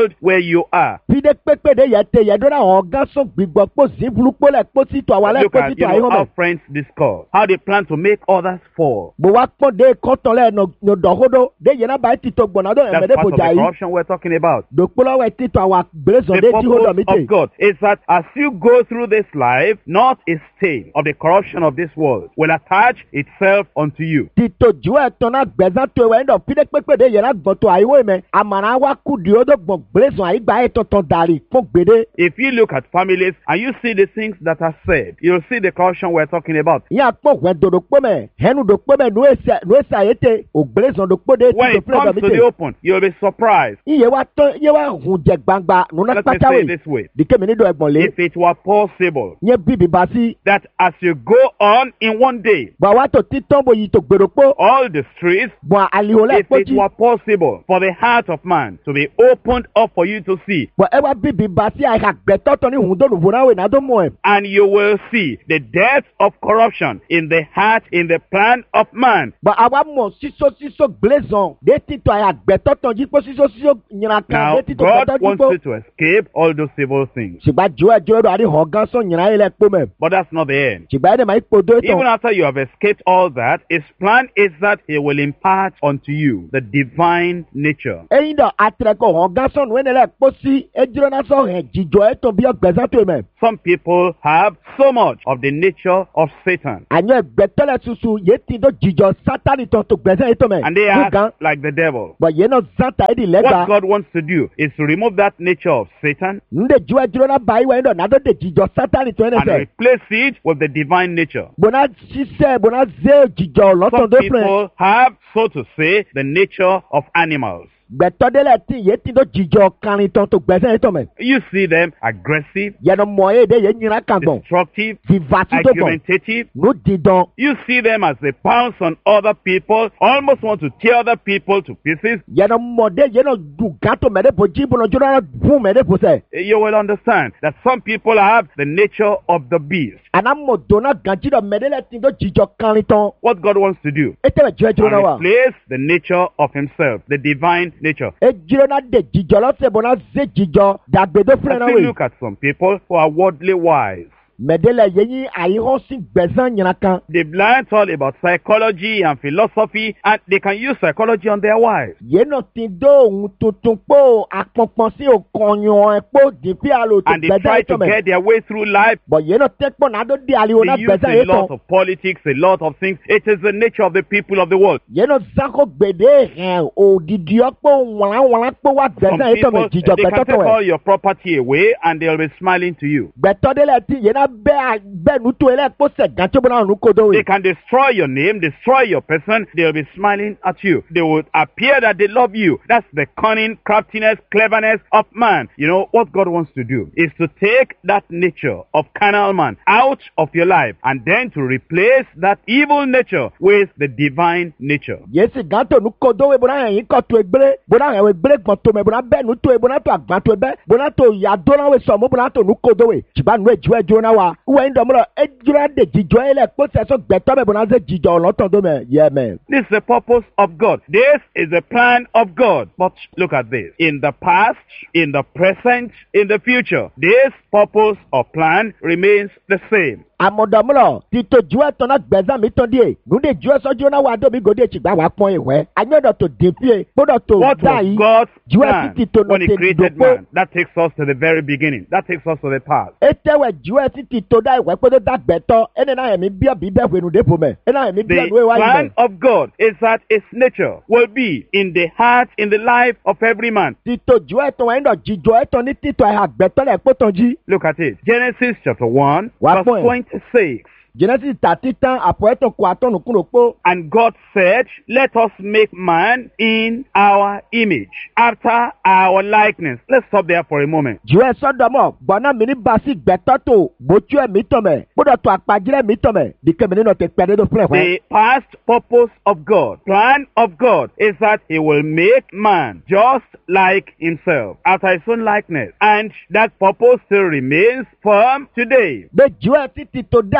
you are. Pide pekpe de yete yedona ọ̀gá sọ gbígbọ́ pọ̀ sí burúkú lẹ̀ pọ̀ sí tó àwalẹ̀ Look pọ̀ at sí you tó know, àyíwọ́ how mẹ́. friends discuss, how they plan to make others fall. Bó wá pọ̀ de kọ́tọ̀ lẹ̀ nọ dọ̀kọ́dọ̀ de yẹn náà bá ti tó gbọ̀nà dọ̀ That's ẹ̀mẹ́dẹ́ part of bòjà the yìí. corruption we're talking about. Dòkpọ́lọ́ wẹ̀ ti tó àwa gbèsè The de tí ó dọ̀ mí purpose tè. of God is that as you go through this life, not a stain of the corruption of this world will attach itself unto you. Tito ju ẹ̀tọ́ náà gbẹ̀sán tó ẹ̀wẹ̀ ẹ̀dọ̀ pide pekpe de yẹn náà gbọ̀n tó àyíwọ́ mẹ́. Àmàrà wa kú di ó dọ̀ gbọ̀n gbèsè àyígbà ẹ̀ tọ̀tọ̀ dàrí fún gbèdé. If you look at families and you see the things that are said, you'll see the corruption we're talking about. Yín àpò wẹ̀ dòdò mẹ́ hẹ́nu dòkpọ́ mẹ́ nu èsì àyètè ògbèsè dòkpọ́ de When tito it fúlẹ̀ comes dọ̀ mí to the tè. open, you'll be surprised. Iye wa tán iye wa hùn jẹ gbangba nùnà Let me say pátáwé. it this way. Dìkẹ́ mi ní dọ̀ ẹ̀gbọ̀n lé. If it were possible Yẹn bíbí bá sí. that as you go on in one day, Bọ̀ wá tó títọ́ bò yìí tó gbèrò pọ̀. all the streets, Bọ̀ àlìhòlẹ̀ if it pọ̀jì. were possible for the heart of man to be opened up for you to see, Bọ̀ ẹ wá bíbí bá sí àìhà gbẹ̀tọ́tọ̀ ní hùn dọ́nù fúnáwé náà tó mọ̀ ẹ̀. and you will see the depth of corruption in the heart, in the plan of man. Bọ̀ àwa mọ̀ sísọ sísọ gbèsàn dé títọ́ àìhà gbẹ̀tọ́tọ̀ jí pọ̀ sísọ sísọ nyìnà kan Now, dé títọ́ God gbẹ̀tọ́ jí wants pọ̀. you to escape all those evil things. Ṣùgbọ́n jù ẹ̀ jù ẹ̀ dọ̀ àdí hàn gán sọ nyìnà yìí lẹ̀ pọ̀ mẹ́. But that's not the end. Ṣùgbọ́n ẹ̀ dẹ̀ máa ń kpọ̀ dó Even ètò. after you have escaped all that, his plan is that he will impart unto you the divine nature. Ẹyin dọ̀ àtẹ̀kọ̀ hàn gán sọ nù ẹ̀ nílẹ̀ pọ̀ sí ẹjọ́ náà sọ hẹ̀ jíjọ ẹ̀ tó bí ọgbẹ̀sán tó mẹ́. Some people have so much of the nature of Satan, Ànyọ̀ ẹgbẹ̀tọ́lẹ̀ tuntun yé ti dọ̀ jíjọ sátánì tó tó gbẹ̀sán yìí tó mẹ́. and they Fún gan. act like the devil. Bọ̀ yé náà zanta ẹ̀ di lẹ́gbàá. What God wants to do is to remove that nature of Satan Nde jua jirona bai wa ndo nado de jijo satani to ene and se. replace it with the divine nature. Bona sise bona ze jijo loton Some de friend. people have, so to say, the nature of animals. Gbẹ̀tọ́dẹ́lẹ̀ tí yé ti dọ̀ jíjọ karin tán tó gbẹ̀sẹ̀ yìí tó mẹ́. You see them aggressive, Yẹnu mọ̀ ẹ́ de yé nyina kan gbọ̀n. destructive, Vivasi tó gbọ̀n. argumentative. Nu didan. You see them as they pounce on other people, almost want to tear other people to pieces. Yẹnu mọ̀ de yé náà du gato mẹ́rẹ́ bò jí bọ̀nà jọ́nà fún mẹ́rẹ́ bò sẹ́. You will understand that some people have the nature of the beast. Àná mọ̀ donna ganjí dọ̀ mẹ́rẹ́lẹ̀ tí dọ̀ jíjọ karin tán. What God wants to do, E tẹ́lẹ̀ jẹ́ jirona wa. and replace the nature of himself, the divine nature. E jirona de jíjọ lọ́sẹ̀ bọ̀nà ze jíjọ dàgbẹ́dọ̀ fúnẹ̀ I náà still wẹ̀. look at some people who are worldly wise. Mẹ́dẹ́lẹ̀ yẹ yín àyíhọ́ sí gbẹ̀sán nyina kan. They've learned all about psychology and philosophy, and they can use psychology on their wives. Yéèna ti dó ohun tuntun pò àpọ̀npọ̀n sí òkànyàn ẹ̀ pò dìpí àlò tó And they gbẹ̀sán try yìí to tó mẹ́. get their way through life. Bọ̀ yéèna tẹ́pọ̀ náà dó di àlìwò They náà use gbẹ̀sán a yìí lot tán. of politics, a lot of things. It is the nature of the people of the world. Yéèna sáko gbèdé hẹn òdìdí ọ̀pọ̀ wàlánwàlán pò wá Some gbẹ̀sán yìí tó people, mẹ́ jíjọ they gbẹ̀tọ́ can tó take ẹ̀. all your property away and they'll be smiling to you. Gbẹ̀tọ́dẹ́lẹ̀ ti yéèna bẹ́ẹ̀ bẹ́ẹ̀ nu tó ẹlẹ́ pò sẹ̀ gàtí bọ́nà ọ̀nù kodo They wẹ̀. can destroy your name, destroy your person. They'll be smiling at you. They would appear that they love you. That's the cunning, craftiness, cleverness of man. You know, what God wants to do is to take that nature of carnal man out of your life and then to replace that evil nature with the divine nature. Yéèsì gàtò nu kodo wẹ̀ bọ́nà ẹ̀yìn kọ́ tó egbére bọ́nà ẹ̀wẹ̀ egbére gbọ̀n tó mẹ́ bọ́nà bẹ́ẹ̀ nu tó e bọ́nà tó àgbà tó e bẹ́ bọ́nà tó yàdó náà wẹ̀ sọ̀mú bọ́nà tó nu kodo wẹ̀ ṣùgbọ́n nu ẹ̀jú ẹ̀jú náà wa wẹ̀ ń dọ̀mọ́lọ̀ ẹ̀jú náà dè jíjọ ẹ̀ lẹ̀ kó sẹ́sọ gbẹ̀tọ́ mẹ́ bọ́nà ṣe jíjọ ọ̀lọ́tọ̀ tó mẹ́ yẹ mẹ́. This is the purpose of God. This is the plan of God. But look at this. In the past, in the present, in the future, this purpose or plan remains the same. Àmọ̀dọ̀mọ́lọ̀ títò ju ẹ̀tọ́ náà gbẹ̀sán mi tán díẹ̀ nùdé ju ẹ̀sọ́ ju náà wà dóbi gòdè ṣùgbọ́n wà pọ́n ìwẹ́ àyọ̀dọ̀ tó dín fíè gbọ́dọ̀ tó What dá was yìí God's ju plan ẹ̀sì títò when náà he tẹ̀ created dòpó. man? That takes us to the very beginning. That takes us to the past. Ètẹ̀wẹ̀ ju ẹ̀sì títò dá ìwẹ́ pé tó dá gbẹ̀tọ́ ẹni náà ẹ̀mí bí ọ̀bí bẹ́ẹ̀ wẹ̀nu dépò mẹ́ ẹni náà ẹ̀mí bí The ọ̀nù ìwà yìí plan mẹ́. of God is that its nature will be in the heart, in the life of every man. Títò ju ẹ̀tọ́ wọn ẹ̀dọ̀ jíjọ ẹ̀tọ́ ní títò ẹ̀hà gbẹ̀tọ́ lẹ̀ pọ̀ tán jí. Look at it. Genesis chapter one, Wà verse fún ẹ. twenty-six. Genesis tàtí tán àpò ẹ̀tọ́ kó àtọ́nù kúrò pọ̀. And God said, let us make man in our image, after our likeness. Let's stop there for a moment. Ju ẹ̀ sọ́dọ̀mọ̀ gbọ́nà mi ní basi gbẹ̀tọ́ tó gbòtú ẹ̀ mi tọ̀ mẹ́ gbọ́dọ̀ tó àpàjìlẹ̀ mi tọ̀ mẹ́ dìkẹ́ mi nínú tẹ pẹ́ dédé fúnẹ̀ fún ẹ. The past purpose of God, plan of God, is that he will make man just like himself, after his own likeness. And that purpose still remains firm today. Bẹ́ẹ̀ ju ẹ̀ títí tó dá yìí náà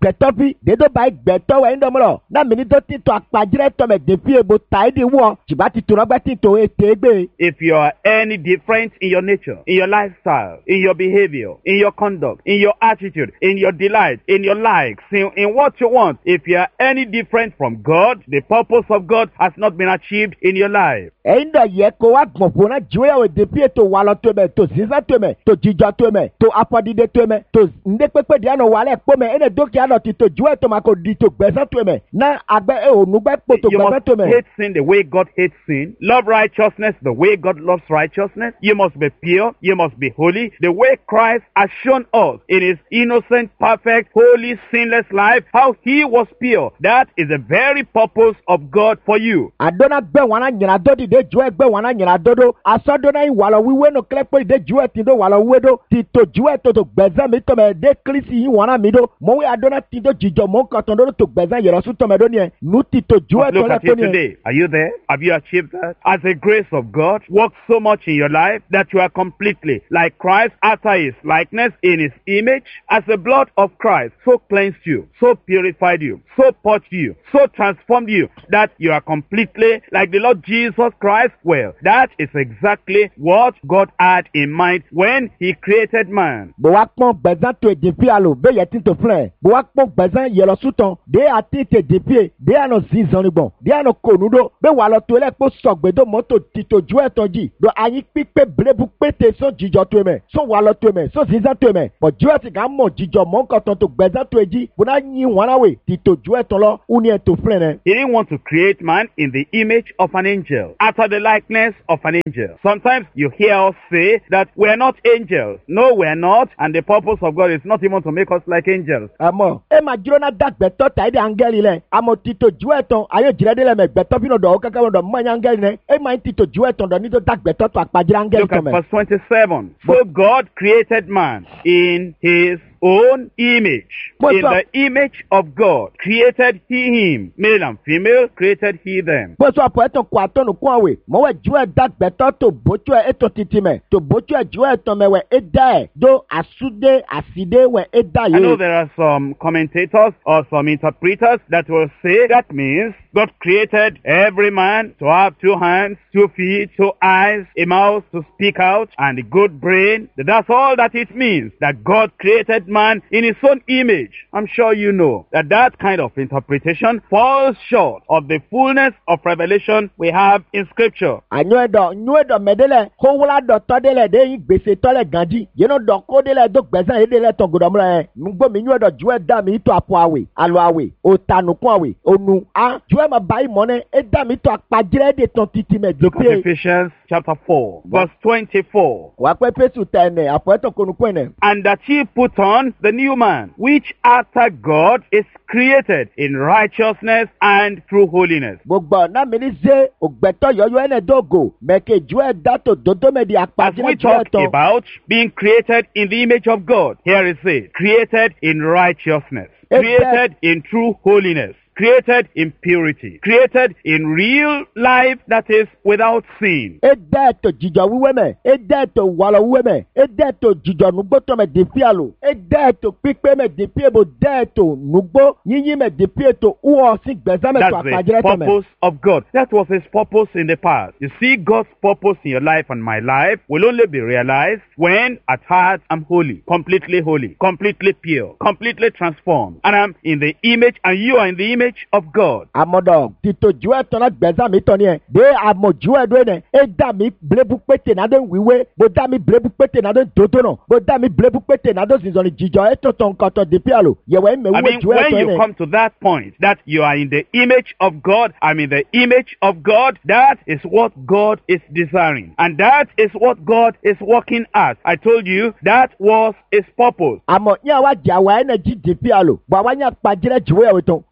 gbẹ̀tọ́ bí dédó bá gbẹ̀tọ́ wẹ̀ ńdọ́mọ́lọ̀ náà mi ní tó ti tó àpàjẹ́rẹ́ tọ́mẹ̀ dèbí ebo tàídì wọ̀ tìbá ti tó rọ́gbẹ́ ti tó ètè gbé. If you are any different in your nature, in your lifestyle, in your behavior, in your conduct, in your attitude, in your delight, in your likes, in, in what you want, if you are any different from God, the purpose of God has not been achieved in your life. ẹ̀yin dẹ̀ yẹ kó wá gbọ̀n fún náà jíwéyàwó dèbí ètò wà lọ tó mẹ́ tó sísá tó mẹ́ tó jíjọ tó mẹ́ tó afọdídé tó mẹ́ tó ndé pépé díẹ̀ nù wàlẹ̀ pọ́ mẹ́ ẹ̀nẹ̀ dókè àná ti tó jíwé tó ma kò di tó gbẹ̀sẹ̀ tó mẹ́ náà àgbẹ̀ ẹ̀ ònúgbẹ́ pò tó You gbẹ̀sẹ̀ must tó mẹ́. hate sin the way God hates sin. Love righteousness the way God loves righteousness. You must be pure. You must be holy. The way Christ has shown us in his innocent, perfect, holy, sinless life, how he was pure. That is the very purpose of God for you. àdóná gbẹ wọn náà nyìnà dó dìde juwẹ gbẹ wọn náà nyìnà dódó asọdóná yìí wàlọ wíwé nù kílẹ̀ pé dìde juwẹ ti dó wàlọ wíwé dó ti tó juwẹ tó tó gbẹ̀zẹ̀ mi tọmẹ dé kírísì yìí wọn náà mi dó mọ̀wé àdóná ti dó jìjọ mọ̀ kọ̀tàn dó tó gbẹ̀zẹ̀ yẹrọ sún tọmẹ dó nìyẹn nù ti tó juwẹ But tó look lẹ at tó you nìyẹn. today. Are you there? Have you achieved that? As the grace of God works so much in your life that you are completely like Christ after his likeness in his image, as the blood of Christ so cleansed you, so purified you, so purged you, so transformed you that you are completely like the Lord Jesus Christ. Well, that is exactly what God had in mind when he created man. bó wá pọ́n gbẹ̀zẹ̀ tó èdè fi àlò bẹ́ẹ̀ yẹ ti tó filẹ̀ bó wá pọ́n gbẹ̀zẹ̀ yẹrọ sún tán dé àti tèdè fi dé àná zinzan nígbọ̀n dé àná kònúdó bẹ́ẹ̀ wà lọ tó lẹ́ kó sọ̀gbẹ́dọ̀ mọ́tò tìtò ju ẹ̀tàn jì lọ àyín pípé bírèbù pété sọ jíjọ tó mẹ́ sọ wà lọ tó mẹ́ sọ zinzan tó mẹ́ bọ̀ ju ẹ̀tì ká mọ̀ jíjọ mọ́ kọ̀tàn tó gbẹ̀zẹ̀ tó èjì bó náà yín wọn náà wè tìtò ju ẹ̀tàn lọ ó ní ẹ̀tọ́ filẹ̀ rẹ̀. He didn't want to create man in the image of an angel, after the likeness of an angel. Sometimes you hear us say that we are not angels. No, we are not, and the purpose of God is not even to make us like angels. àmọ́ ẹ máa jíró náà dá gbẹ̀tọ́ tàyídé áńgẹ́lì lẹ̀ àmọ́ títò ju ẹ̀tàn ayé jìrẹ́dẹ́ lẹ̀ mẹ́ gbẹ̀tọ́ bí nọ̀dọ̀ ọ̀kẹ́kẹ́ wọn dọ̀ mọ́ áńgẹ́lì lẹ̀ ẹ máa ń títò ju ẹ̀tàn dọ̀ nítorí dá gbẹ̀tọ́ tó àpàjẹ́ áńgẹ́lì Look tó at mẹ́. verse twenty-seven. So God created man in his own image. What's In up? the image of God created he him. Male and female created he them. bó sọ àpò ẹ̀tàn kó àtọ́nù kún àwẹ̀ mọ̀wẹ́ ju ẹ̀ dá gbẹ̀tọ́ tó bójú ẹ̀ ètò títì mẹ́ tó bójú ẹ̀ ju ẹ̀tàn mẹ́wẹ́ ẹ̀ dá ẹ̀ dó àsúdé àsídé wẹ̀ ẹ̀ dá I know yìí. there are some commentators or some interpreters that will say that means God created every man to have two hands, two feet, two eyes, a mouth to speak out, and a good brain. That's all that it means, that God created man in his own image. I'm sure you know that that kind of interpretation falls short of the fullness of revelation we have in Scripture. ànyọ ẹ̀dọ̀ nyọ ẹ̀dọ̀ mẹ́dẹ́lẹ̀ kówúlá dọ̀ tọ́dẹ́lẹ̀ dé yín gbèsè tọ́lẹ̀ gàdí yẹnu dọ̀ kódẹ́lẹ̀ dó gbẹ̀sẹ̀ yìí dẹ́lẹ̀ tọ̀ gòdòmúlẹ̀ ẹ̀ nugbó mi nyọ ẹ̀dọ̀ ju ẹ̀ dá mi tó àpò àwẹ̀ àlọ́ àwẹ̀ òtànùkún àwẹ̀ ònu a ju ẹ̀ ma bá yìí mọ́ ní ẹ̀ dá mi tó àpàjẹ́rẹ́ dé tán títí mẹ́ Look at gbèsè. Ephesians chapter four, verse twenty-four. wà á pẹ́ pẹ́sù tẹ̀ ẹ̀ àpò ẹ̀tàn konukún ẹ̀ nẹ̀. And that ye put on the new man, which after God is created in righteousness and true holiness. gbogbo ọ̀nà mi ní ṣe ògbẹ́tọ̀ yọ̀yọ̀ ẹ̀ nẹ̀ dógò mẹ́kẹ́ ju ẹ̀ dá tó dòdó mẹ́ di As we àpàjẹ́rẹ́ ju ẹ̀ talk tán. about being created in the image of God, here is it, created in righteousness, Amen. created in true holiness, created in purity, created in real life that is without sin. e dẹ́ ẹ̀tọ́ jíjọ wíwẹ́ mẹ́ e dẹ́ ẹ̀tọ́ wàlọ́ wíwẹ́ mẹ́ e dẹ́ ẹ̀tọ́ jíjọ nugbó mẹ́ dèpí àlò e dẹ́ ẹ̀tọ́ pípé mẹ́ dèpí èbò dẹ́ ẹ̀tọ́ nugbó yíyí mẹ́ dèpí ètò wúwọ́ sí gbẹ̀sẹ̀ mẹ́ tó That's the àpàjẹ́rẹ́ tẹ̀ mẹ́. purpose of God. That was his purpose in the past. You see, God's purpose in your life and my life will only be realized when at heart I'm holy, completely holy, completely pure, completely transformed. And I'm in the image and you are in the image of God. amọ̀dọ̀ títò ju ẹ̀tọ́ náà gbẹ̀sẹ̀ mi tọ́ ni ẹ̀ dé àmọ̀ ju ẹ̀dọ́ ẹ̀ e dá mi blébu pété náà dé wíwé bó dá mi blébu pété náà dé dòdó náà bó dá mi blébu pété náà dé zinzọ́ni jíjọ ẹ̀tọ́ tọ̀ nǹkan tọ̀ dèpí àlò yẹ̀wò ẹ̀ I mẹ́wé mean, ju when ẹ̀tọ́ you ẹ̀. come to that point that you are in the image of God, I'm in the image of God, that is what God is desiring. And that is what God is working at. I told you that was his purpose. àmọ́ ní àwa jà wá ẹ̀ náà jí dèpí àlò bọ̀ àwa ní àpàjẹ́rẹ́ jùwé ẹ̀wẹ̀ tán bọ́lá sọ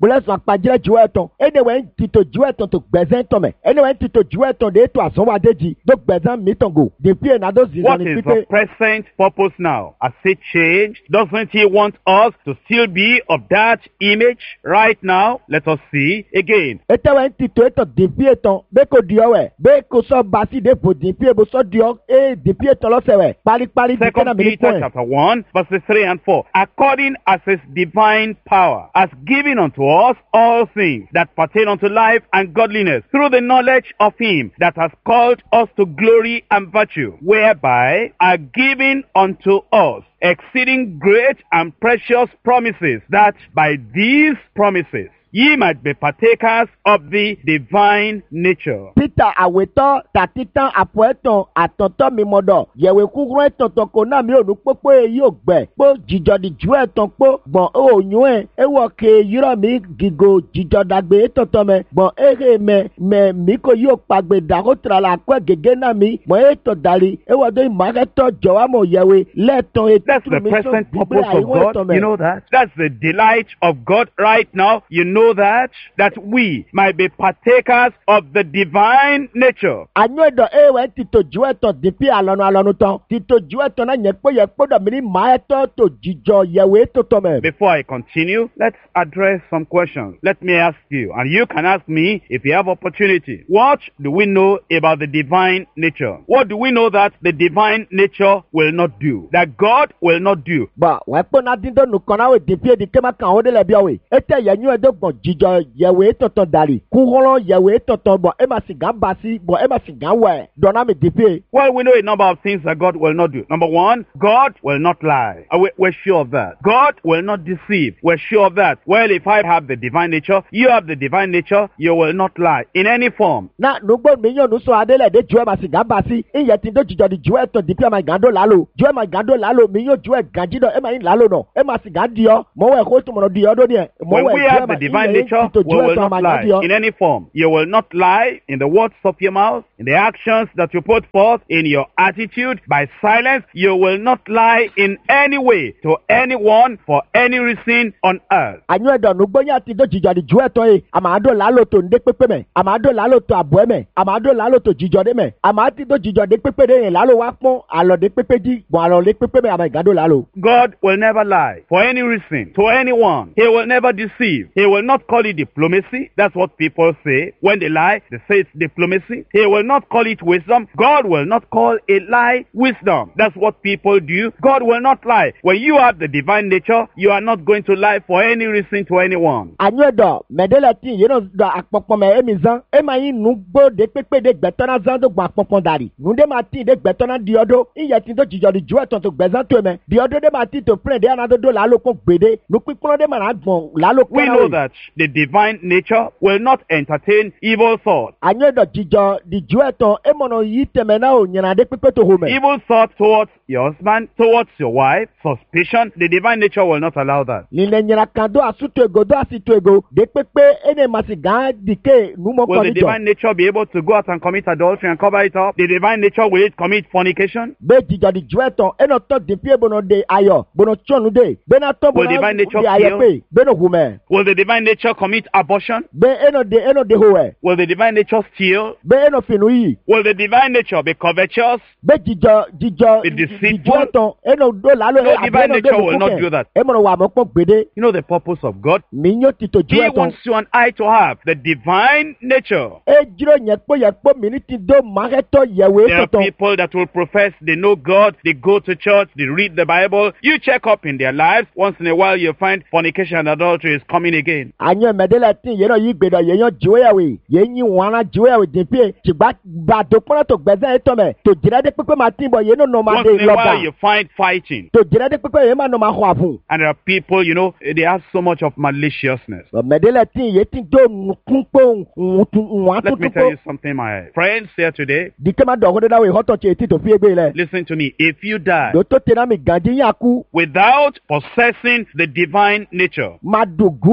kpakpadzra dziwo etɔn ene wɛ tito dziwo etɔn to gbɛzɛn tɔmɛ ene wɛ tito dziwo etɔn de to azɔnwadeji do gbɛzɛn mitɔn go depuis na do What zizani is pipe. the present purpose now? Has it changed? Doesn't he want us to still be of that image right now? Let us see again. ete wɛ tito etɔn depuis etɔn be ko diɔ wɛ be ko sɔ basi de bo depuis ebo sɔ diɔ e depuis etɔn lɔsɛ wɛ kparikpari di Second kena mi ni Peter pɔn. chapter one, verses three and four. According as his divine power has given unto us all things that pertain unto life and godliness, through the knowledge of him that has called us to glory and virtue, whereby are given unto us exceeding great and precious promises, that by these promises ye might be partakers of the divine nature. Peter awetɔ tatitan apɔ etɔn atɔtɔ mimɔdɔ yɛwɛ kúkúrú etɔtɔ ko náà mi ò nu kpókpó eyi ò gbɛ kpó dzidzɔdi ju etɔn kpó gbɔn ewò nyuɛ ewɔ ke yirɔ mi gigo dzidzɔdagbe etɔtɔ mɛ gbɔn ehe mɛ mɛ mi ko yi o kpagbe dako tra la akɔ gege náà mi gbɔn etɔ dali ewɔ do imakɛtɔ jɔwamɔ yɛwɛ lɛtɔn That's the present purpose of God. You know that? That's the delight of God right now. You know that? That we might be partakers of the divine nature. Anyɔdɔ ewɛ tito ju etɔn dipi alɔnu alɔnu tɔn tito ju etɔn na nyɛ kpó yɛ kpó dɔ mi ni maa etɔ to dzidzɔ yɛwɛ etɔtɔ mɛ. Before I continue, let's address some questions. Let me ask you, and you can ask me if you have opportunity. What do we know about the divine nature? What do we know that the divine nature will not do? That God will not do? Bɔn wɛ kpó na dín tó nukɔ na wò dipi edi kéma kan o de lɛ biɔ wò ete yɛ nyuɛ do gbɔn dzidzɔ yɛwɛ etɔtɔ dali kuhɔlɔ yɛwɛ etɔtɔ bɔn ema si gan basi bɔn ema si gan wɛ dɔnna mi dipi. Well, we know a number of things that God will not do. Number one, God will not lie. Uh, we- We're sure of that. God will not deceive. We're sure of that. Well, if I have the divine nature, you have the divine nature, you will not lie in any form. Na nugbo mi yàn nusɔ adé lɛ de ju ema si gan basi iyɛ ti do dzidzɔ di ju etɔn dipi ema gan do lalo ju ema gan do lalo mi yàn ju ɛ gan dzi dɔ ema yin lalo nɔ ema si gan diɔ mɔwɛ ko tumɔnɔ diɔ do niɛ When mɔwɛ we ju have ema the divine iyɛ nature, ti to we ju will etɔn not ema gan lie diɔ. in any form. You will not lie in the words of your mouth, in the actions that you put forth, in your attitude, by silence. You will not lie in any way to anyone for any reason on earth. Anyɔ dɔ nugbo ya ti do dzidzɔ di ju etɔn ye ama do lalo to nde kpekpe mɛ ama do lalo to abɔɛ mɛ ama do lalo to dzidzɔ de mɛ ama ti do dzidzɔ de kpekpe de ye lalo wa kpɔn alɔ de kpekpe di bɔn alɔ de kpekpe mɛ ama gan do lalo. God will never lie for any reason to anyone. He will never deceive. He will not call it diplomacy. That's what people say. When they lie, they say it's diplomacy. He will not call it wisdom. God will not call a lie wisdom. That's what people do. God will not lie. When you have the divine nature, you are not going to lie for any reason to anyone. Anyɔ dɔ mɛdɛlɛ ti yeno dɔ akpɔkpɔ mɛ emi zan ema yi nugbo de kpekpe de gbɛtɔna zan do gbɔn akpɔkpɔ dari nude ma ti de gbɛtɔna diɔ do iyɛ ti do dzidzɔ di ju etɔn to gbɛzan to mɛ diɔ do de ma ti to plɛ de ana do do lalo ko gbede nukpikplɔ de ma na gbɔn lalo We kpɛna know we. that the divine nature will not entertain evil thoughts. Anyɔ dɔ dzidzɔ di ju etɔn emɔnɔ yi tɛmɛ na o nyina de kpekpe to ho mɛ. Evil thoughts towards your husband, towards your wife, suspicion, the divine nature will not allow that. Lile nyina kan do asu to ego do asi to ego de kpekpe ene ma si gan dike numɔ Will the kɔni divine jɔ. nature be able to go out and commit adultery and cover it up? The divine nature, will it commit fornication? Be dzidzɔ di ju etɔn enɔ tɔ di pie bono de ayɔ bono tsɔnu de bena tɔ Will bono divine nature de ayɛ kill? pe beno hu mɛ Will the divine nature commit abortion? be enɔ de enɔ de ho wɛ Will the divine nature steal? be enɔ finu yi Will the divine nature be covetous? be dzidzɔ dzidzɔ Be di deceitful? ju etɔn enɔ do lalo No, abe divine enɔ de nature will not do buku that. kɛ emɔnɔ wa mɔ kpɔ gbede You know the purpose of God? mi nyo ti to ju He etɔn wants you and I to have the divine nature. e dzro nyɛ kpɔ yɛ kpɔ mi ni ti do mahɛtɔ yɛwɛ There are etɔtɔn people that will profess they know God, they go to church, they read the Bible. You check up in their lives. Once in a while, you find fornication and adultery is coming again. anyɔ mɛdɛlɛ ti yɛrɛ yi gbedɔ yɛ yɔ jiwo yɛwɛ yɛ nyi wɔna jiwo yɛwɛ dipie tsigba ba do kpɔnɔ to gbɛzɛ etɔ mɛ to dzra de kpekpe ma ti bɔ yɛ no nɔ ma Once de in a while, lɔba you find fighting. to dzra de kpekpe yɛ ma nɔ ma xɔ avu. And there are people, you know, they have so much of maliciousness. mɛdɛlɛ ti yɛ ti do nukun kpɔ Let me tell you nwatukpo something, my friends here today. dikema dɔgɔ de na wɛ hɔtɔ tse ti to fie gbe lɛ Listen to me. If you die do to tena mi gandzi yaku without possessing the divine nature, ma dogu yɛwɛ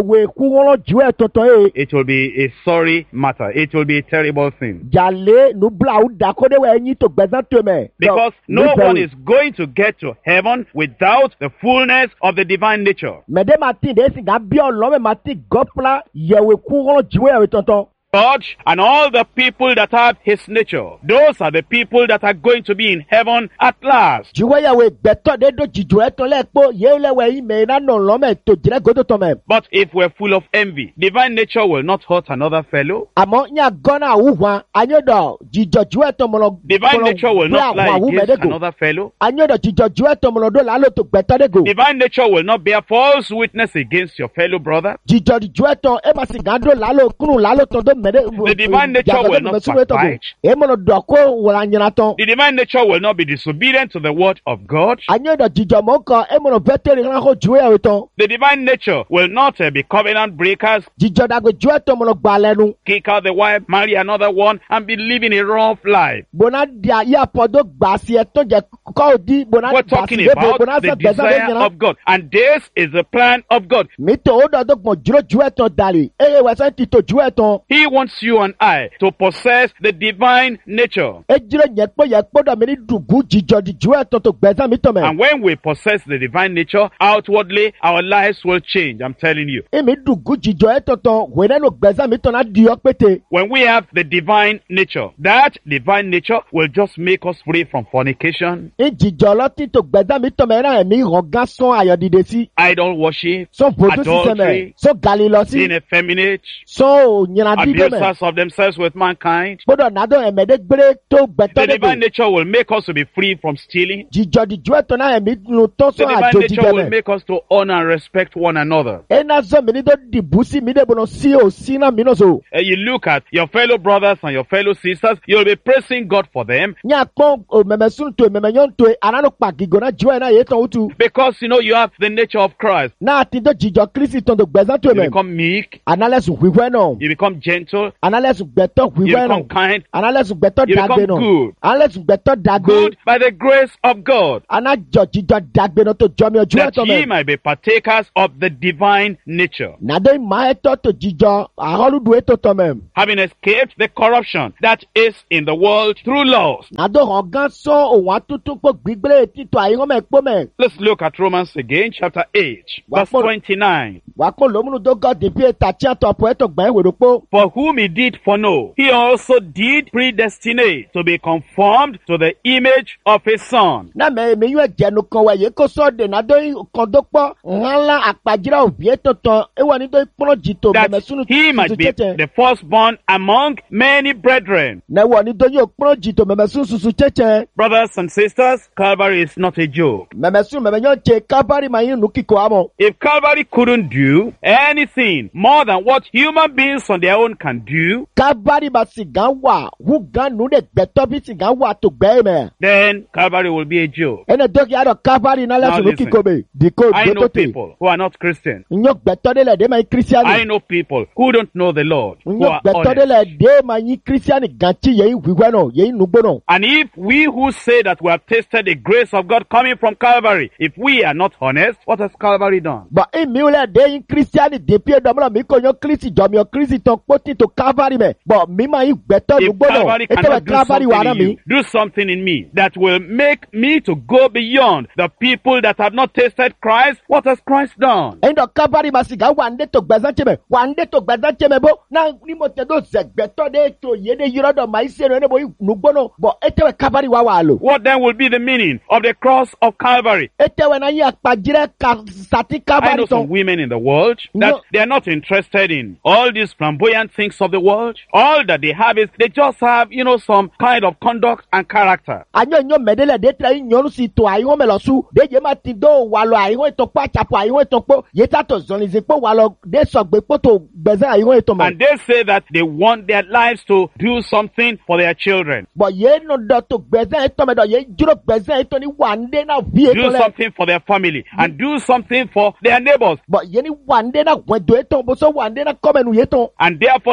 yẹ̀wò kúrọ́ jù ẹ̀ tọ̀tọ̀ yẹ. it will be a sorry matter. It will be a terrible thing. Jàlé nùbla ò dàkódé wẹ̀ ẹ̀yìn tó gbẹ̀sán tó mẹ́. Because no one is going to get to heaven without the fullness of the divine nature. Mẹ̀dẹ́ máa tí ìdẹ́sìn ká bí ọlọ́mẹ̀ máa tí gọ́pla yẹ̀wò kúrọ́ jù ẹ̀ tọ̀tọ̀. God and all the people that have his nature, those are the people that are going to be in heaven at last. Jùwẹ́yàwó gbẹ̀tọ́ dé dó jìjù ẹ̀ tán lẹ́ẹ̀kpọ̀ yéé lẹ́wọ̀ ẹ̀yìn mẹ́ iná nà lọ́mẹ̀ tó jìrẹ́ gòdò tán mẹ́. But if we're full of envy, divine nature will not hurt another fellow. Àmọ́ ní àgọ́nà àwùwà anyọ́dọ̀ jìjọ jù ẹ̀ tán mọ̀lọ́. Divine nature will not lie against another fellow. Anyọ́dọ̀ jìjọ jù ẹ̀ tán mọ̀lọ́ dó làálò tó gbẹ̀tọ́ dé gò. Divine nature will not bear false witness against your fellow brother. Jìjọ jù ẹ̀ tán ẹ̀ bá sì gàn dó làálò kúrò làálò tán dó mẹ́dẹ́. The divine nature will not backbite. Ẹ̀ mọ̀lọ́ dọ̀ kó wòlá nyina tán. The divine nature will not be disobedient to the word of God. Anyọ́dọ̀ jìjọ mọ̀ kan ẹ̀ mọ̀lọ́ vẹ́tẹ̀rì kan kó jù ẹ̀ tán. The divine nature will not uh, be covenant breakers, Jìjọ dàgbé jù ẹ̀ tán mọ̀lọ́ gbà lẹ́nu. kick out the wife, marry another one, and be living a rough life. Bona dia ya podo gbasi e to je ko di bona We're talking about the desire of God. And this is the plan of God. mi to o do do gbon juro ju eton dali e we san ti to ju eton He wants you and I to possess the divine nature. e jiro yen po ye podo mi ni dugu jijo di ju eton to gbezan mi to me And when we possess the divine nature, outwardly, our lives will change. I'm telling you. e mi dugu jijo eton to we na no gbezan mi to na di opete When we have the divine nature, that divine nature will just make us free from fornication, e jijo lo ti to gbezan mi to me na mi rogan son ayodide si idol worship, so bodu si se me adultery, so galilo si being effeminate, so nyina di de me abusers of themselves with mankind. podo na do emede gbere to gbeto The de divine nature will make us to be free from stealing. jijo di ju eton na mi nu to The so divine ajoji nature de will me make us to honor and respect one another. ena zo mi ni do di busi mi de bono si o si na mi no so Uh, you look at your fellow brothers and your fellow sisters, you'll be praising God for them nya kpɔn o mɛmɛ sun to mɛmɛ nyɔn to ananu kpa gigo na jiwɔ na ye tɔn utu because you know you have the nature of Christ. na ti do jijɔ kirisi tɔn do gbɛzan to You mɛ become meek, analɛ sun huihue nɔ you become gentle, analɛ sun gbɛtɔ you huihue become nɔ kind, analɛ sun gbɛtɔ you dagbe become nɔ good. analɛ sun gbɛtɔ dagbe Good by the grace of God, ana jɔ jijɔ dagbe nɔ to jɔmiɔ jiwɔ that tɔ ye mɛ might be partakers of the divine nature, nade ma etɔ to jijɔ ahɔludu eto tɔ mɛ having escaped the corruption that is in the world through laws. nado hɔn gan sɔn òun atutu kpɔ gbigble titɔ ayi ŋɔmɛ kpɔ mɛ Let's look at Romans again, chapter eight, verse twenty-nine. wakɔ lomunu do gɔ dipi eta tia tɔ pɔ etɔ gbɛn wero kpɔ. For whom he did foreknow, he also did predestinate to be conformed to the image of his son. na mɛ mi yɔ jɛnu kan wɛ ye ko sɔ de na do kan do kpɔ ŋala akpadzira ovie tɔtɔ ewɔ ni do kplɔ jito That mɛmɛ sunu he might be tɛtɛ the firstborn among many brethren. na ewɔ ni do yɔ kplɔ jito mɛmɛ sunu susu tɛtɛ Brothers and sisters, Calvary is not a joke. mɛmɛ sunu mɛmɛ yɔ tse kabari ma yi nu kiko amɔ If Calvary couldn't do anything more than what human beings on their own can do, kabari ma si gan wa hu gan nu de gbɛtɔ bi si gan wa to gbɛ mɛ then Calvary will be a joke. ene dɔki ya dɔ kabari na lɛ Now sunu listen. kiko be diko I know gbɛtɔ te people who are not Christians. nyɔ gbɛtɔ de lɛ de ma yi I kristiani know people who don't know the Lord, who nyɔ are gbɛtɔ de honest. lɛ de ma yi kristiani ganti yɛ yi wiwɛ nɔ yɛ yi nugbo nɔ. And if we who say that we have tasted the grace of God coming from Calvary, if we are not honest, what has Calvary done? Bɔn e mi wulɛ de yin kristiani depi edɔmɔlɔ mi ko yɔ kristi jɔmiɔ kristi tɔn kpɔti to kalvari mɛ bɔn mi ma yi gbɛtɔ If nugbo nɔ Calvary e tɛ cannot bɛ do kalvari wa something na in you, mi. do something in me that will make me to go beyond the people that have not tasted Christ, what has Christ done? ɛyin dɔ kalvari ma siga wa n de to gbɛzan cɛ mɛ wa n de to gbɛzan cɛ mɛ bo na ni mo tɛ do zɛ gbɛtɔ de to ye de yɔrɔ dɔ ma yi se ne bo yi nugbo nɔ bɔn e tɛ bɛ kalvari wa wa lo. What then will be the meaning of the cross of Calvary? e tɛ bɛ na yi akpadzirɛ ka sati I kalvari know some tɔn. women in the world that No. they are not interested in all these flamboyant things of the world. All that they have is they just have, you know, some kind of conduct and character. anyɔ nyɔ mɛ de lɛ de tɛ yi nyɔnu si to ayi wɔn mɛ lɔ su de ye ma ti do walɔ ayi wɔn etɔ kpɔ atsapo ayi wɔn etɔ kpɔ ye ta tɔ zɔlizi kpɔ walɔ de sɔgbe kpɔ to gbɛzan ayi wɔn etɔ mɛ. And they say that they want their lives to do something for their children. bɔn ye nɔ dɔ to gbɛzan etɔ mɛ dɔ ye duro gbɛzan etɔ ni wande na vi Do etɔ lɛ something for their family and do something for their neighbors. bɔn ye ni wande na gbɛdo etɔ boso wande na kɔmɛ nu ye tɔn And therefore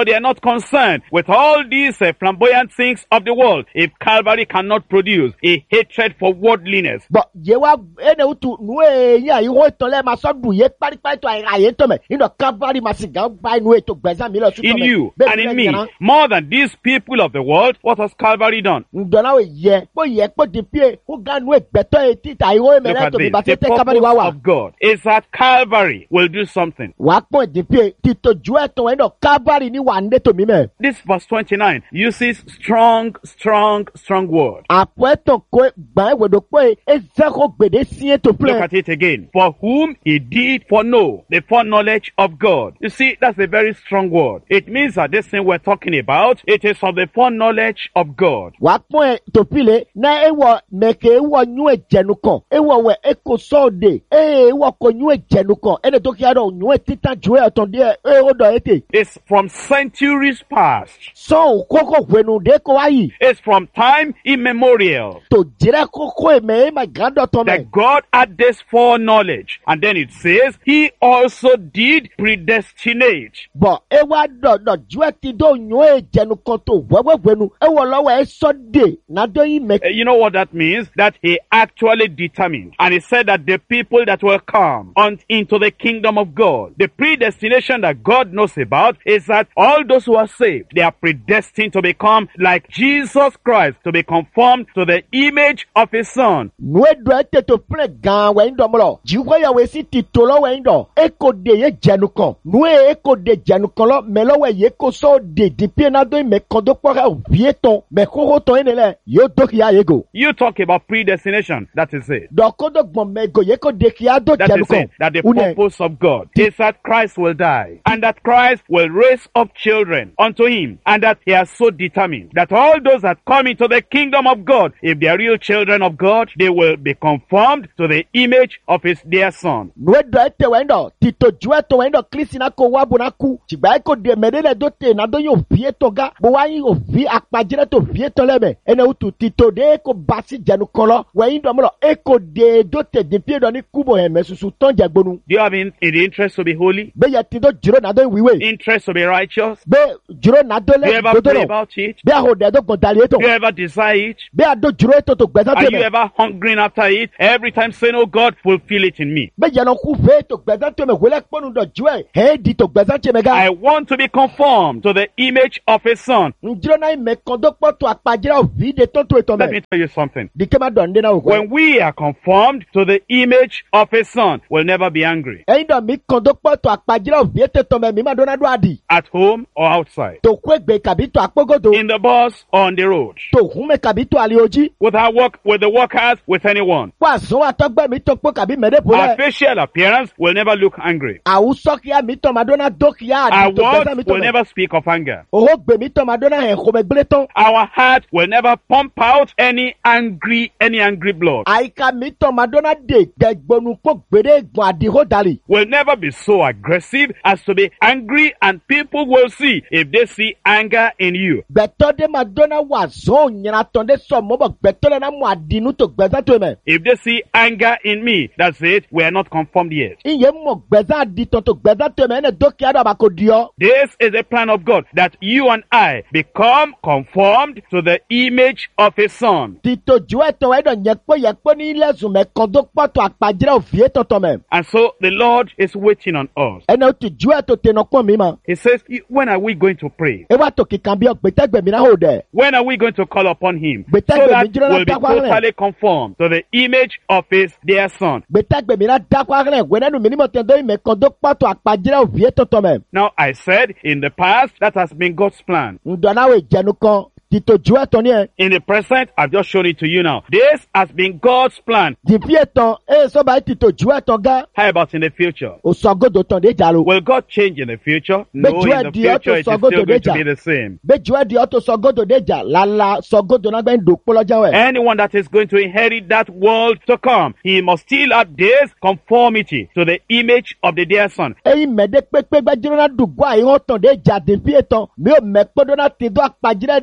they are not concerned with all these uh, flamboyant things of the world. If Calvary cannot produce a hatred for worldliness, bɔn ye wa ene utu nue yi ayi wo tɔn lɛ ma sɔ du ye kparikpari to ayi ye tɔmɛ ina kavari ma si gan ba nue to gbɛzan mi lɔ su in tɔmɛ you and in me, more than these people of the world, what has Calvary done? ndɔnna wo yɛ kpɔ yɛ kpɔ di pie ko gan nue gbɛtɔ ye ti ta ayi wo Look mɛlɛ at to mi this. ba The tɛ kabari wa purpose wa of God is that Calvary will do something. wa kpɔ di pie ti to ju ɛtɔn ina kavari ni wa ne to mi mɛ This verse twenty-nine uses strong, strong, strong word. àpò ɛtɔn ko gbɛn ewedo kpɔ ye ezɛ ko gbede siye to Look filɛ at it again. For whom he did foreknow, the foreknowledge of God. You see, that's a very strong word. It means that this thing we're talking about, it is of the foreknowledge of God. wa kpɔ ye to file na ewɔ mɛke ewɔ nyue jɛnu kan ewɔ wɛ eko sɔɔde eye ewɔ ko nyue jɛnu kan ene to kia dɔ nyue titan ju ɛtɔn deɛ eye o dɔ ete It's from centuries past. sɔn koko wenu de ko ayi It's from time immemorial to jirɛ koko ye mɛ e ma gan dɔ tɔn mɛ that God had this foreknowledge. And then it says, he also did predestinate. bɔn ewa dɔ dɔ ju ɛti do nyue jɛnu kan to wɛwɛ wenu ewɔ lɔwɔ esɔ de na do yi mɛ Uh, You know what that means? That he actually determined. And he said that the people that will come on into the kingdom of God, the predestination that God knows about is that all those who are saved, they are predestined to become like Jesus Christ, to be conformed to the image of his son. nue dɔ ete to filɛ gan wɛyin dɔ mɔlɔ jiwɔ yawo esi ti to lɔ wɛyin dɔ eko de ye jɛnu kan nue eko de jɛnu kan lɔ mɛ lɔwɔ ye ko sɔ de di pie na do yi mɛ kan do kpɔ ka vie tɔn mɛ koko tɔn yi ne lɛ yóò do kia ye go You talk about predestination. That is it. dɔ ko do gbɔn mɛ go ye ko de kia do That jɛnu is kan it. That the une purpose of God is that Christ will die and that Christ will raise up children unto him, and that he has so determined that all those that come into the kingdom of God, if they are real children of God, they will be conformed to the image of his dear son. nue dɔ ete wɛyin dɔ tito ju ɛtɔn wɛyin dɔ kilisi na ko wa bo na ku tsigba eko de mɛ de lɛ do te na do yi o vie tɔn ga bo wa yi o vi akpadzirɛ to vie tɔn lɛ mɛ ene wutu tito de eko basi jɛnu kan lɔ wɛyin dɔ mɔlɔ eko de do te di pie dɔ ni kubo hɛmɛ susu tɔn jɛ gbonu Do you have in, in the interest to be holy? bɛ yɛ ti do jiro na do yi wiwe Interest to be righteous? bɛ jiro na do Do you lɛ ever dodo pray lɔ about it? bɛ aho dɛ do gbɔn dali Do you etɔn ever desire it? bɛ a do jiro eto to gbɛsɛ Are te you mɛ ever hungering after it? Every time saying, oh God, fulfill it in me. bɛ yɛlɛ ku fe to gbɛsɛ te mɛ wele kpɔnu dɔ juɛ hɛn di to gbɛsɛ te mɛ I ga want to be conformed to the image of his son. njiro na yi mɛ kɔn do kpɔ to akpadzirɛ o vi de tɔn to etɔn Let mɛ me tell you something. di kema dɔn de na o kɔ When we are conformed to the image of his son, we'll never be angry. ɛyin dɔ mi kɔn do kpɔ to akpadzirɛ o vi te tɔn mɛ mi ma do na do adi At home or outside. to ko egbe kabi to akpogodo In the bus or on the road. to hume kabi to alioji With our work, with the workers, with anyone. ko azɔn atɔgbɛ mi tɔn kpɔ kabi mɛ de bo Our lɛ facial appearance will never look angry. awusɔkia mi tɔn ma do na do kia Our adi to gbɛsɛ mi words will tɔn mɛ never speak of anger. oho gbe mi tɔn ma do na hɛn xɔmɛ gble tɔn Our heart will never pump out any angry, any angry blood. àyíká mi tọ́ madonna de gbẹgbọnu kó gbére gbọ̀n àdìhó dalì. Will never be so aggressive as to be angry, and people will see if they see anger in you. gbẹ̀tọ́ de madonna wà zọ́ọ̀ nyina tán de sọ mọ́bọ̀ gbẹ̀tọ́ lẹ́nà mọ́ àdínú tó gbẹ̀sán tó mẹ́. If they see anger in me, that's it. We are not conformed yet. iye mọ̀ gbẹ̀sán àdìtàn tó gbẹ̀sán tó mẹ́ ẹni dókè àdó àbàkò di ọ́. This is the plan of God, that you and I become conformed to the image of his son. títò ju ẹ̀tàn ẹ̀dọ̀ yẹpọ̀ yẹpọ̀ ní ilé ẹ̀sùn mẹ́ kan tó pọ̀tọ̀ àpàjẹ́rẹ́ òfìyé tọ̀tọ̀ mẹ́. And so the Lord is waiting on us. ẹni o ti ju ẹ̀tọ̀ tẹ̀nà pọ̀ mi ma. He says, when are we going to pray? e wa tó kíkan bí ọ gbẹtẹ́gbẹ̀mí náà ò dẹ̀. When are we going to call upon him? But So that that baby, you don't we'll be have to worry. totally conformed to the image of his dear son. gbẹtẹ́gbẹ̀mí náà dákọ̀ arẹ́ wẹ́nẹ́nu mi ní mọ̀ tẹ́ndọ́ ìmẹ̀ kan tó pọ̀tọ̀ àpàjẹ́rẹ́ òfìyé tọ̀tọ̀ mẹ́. Now, I said in the past, that has been God's plan. ǹdọ̀náwó ìjẹnu kan títò ju ẹ̀tàn ní ẹ̀. In the present, I've just shown it to you now. This has been God's plan. dìbí ẹ̀tàn ẹ̀ sọ́ba ẹ̀ títò ju ẹ̀tàn gá. How about in the future? òsọ̀gọ́dọ̀ tàn dé jà ló. Will God change in the future? No, But you in are the the future, author it is of God still going to today, be the same. bẹ́ẹ̀jú ẹ̀ di ọ̀tọ̀ sọ̀gọ́dọ̀ dé jà lálá sọ̀gọ́dọ̀ náà gbẹ́ ń dò pọ́lọ́jà wẹ̀. Anyone that is going to inherit that world to come, he must still have this conformity to the image of the dear son. ẹyin mẹ́ẹ̀dẹ́ pépé gbẹ́jọ́ náà dùgbọ́ àyíwọ̀n tàn dé jà dìbí ẹ̀tàn mi ò mẹ́ pọ́dọ́ náà ti dọ́ àpàjẹ́rẹ́ lẹ́ńkọ́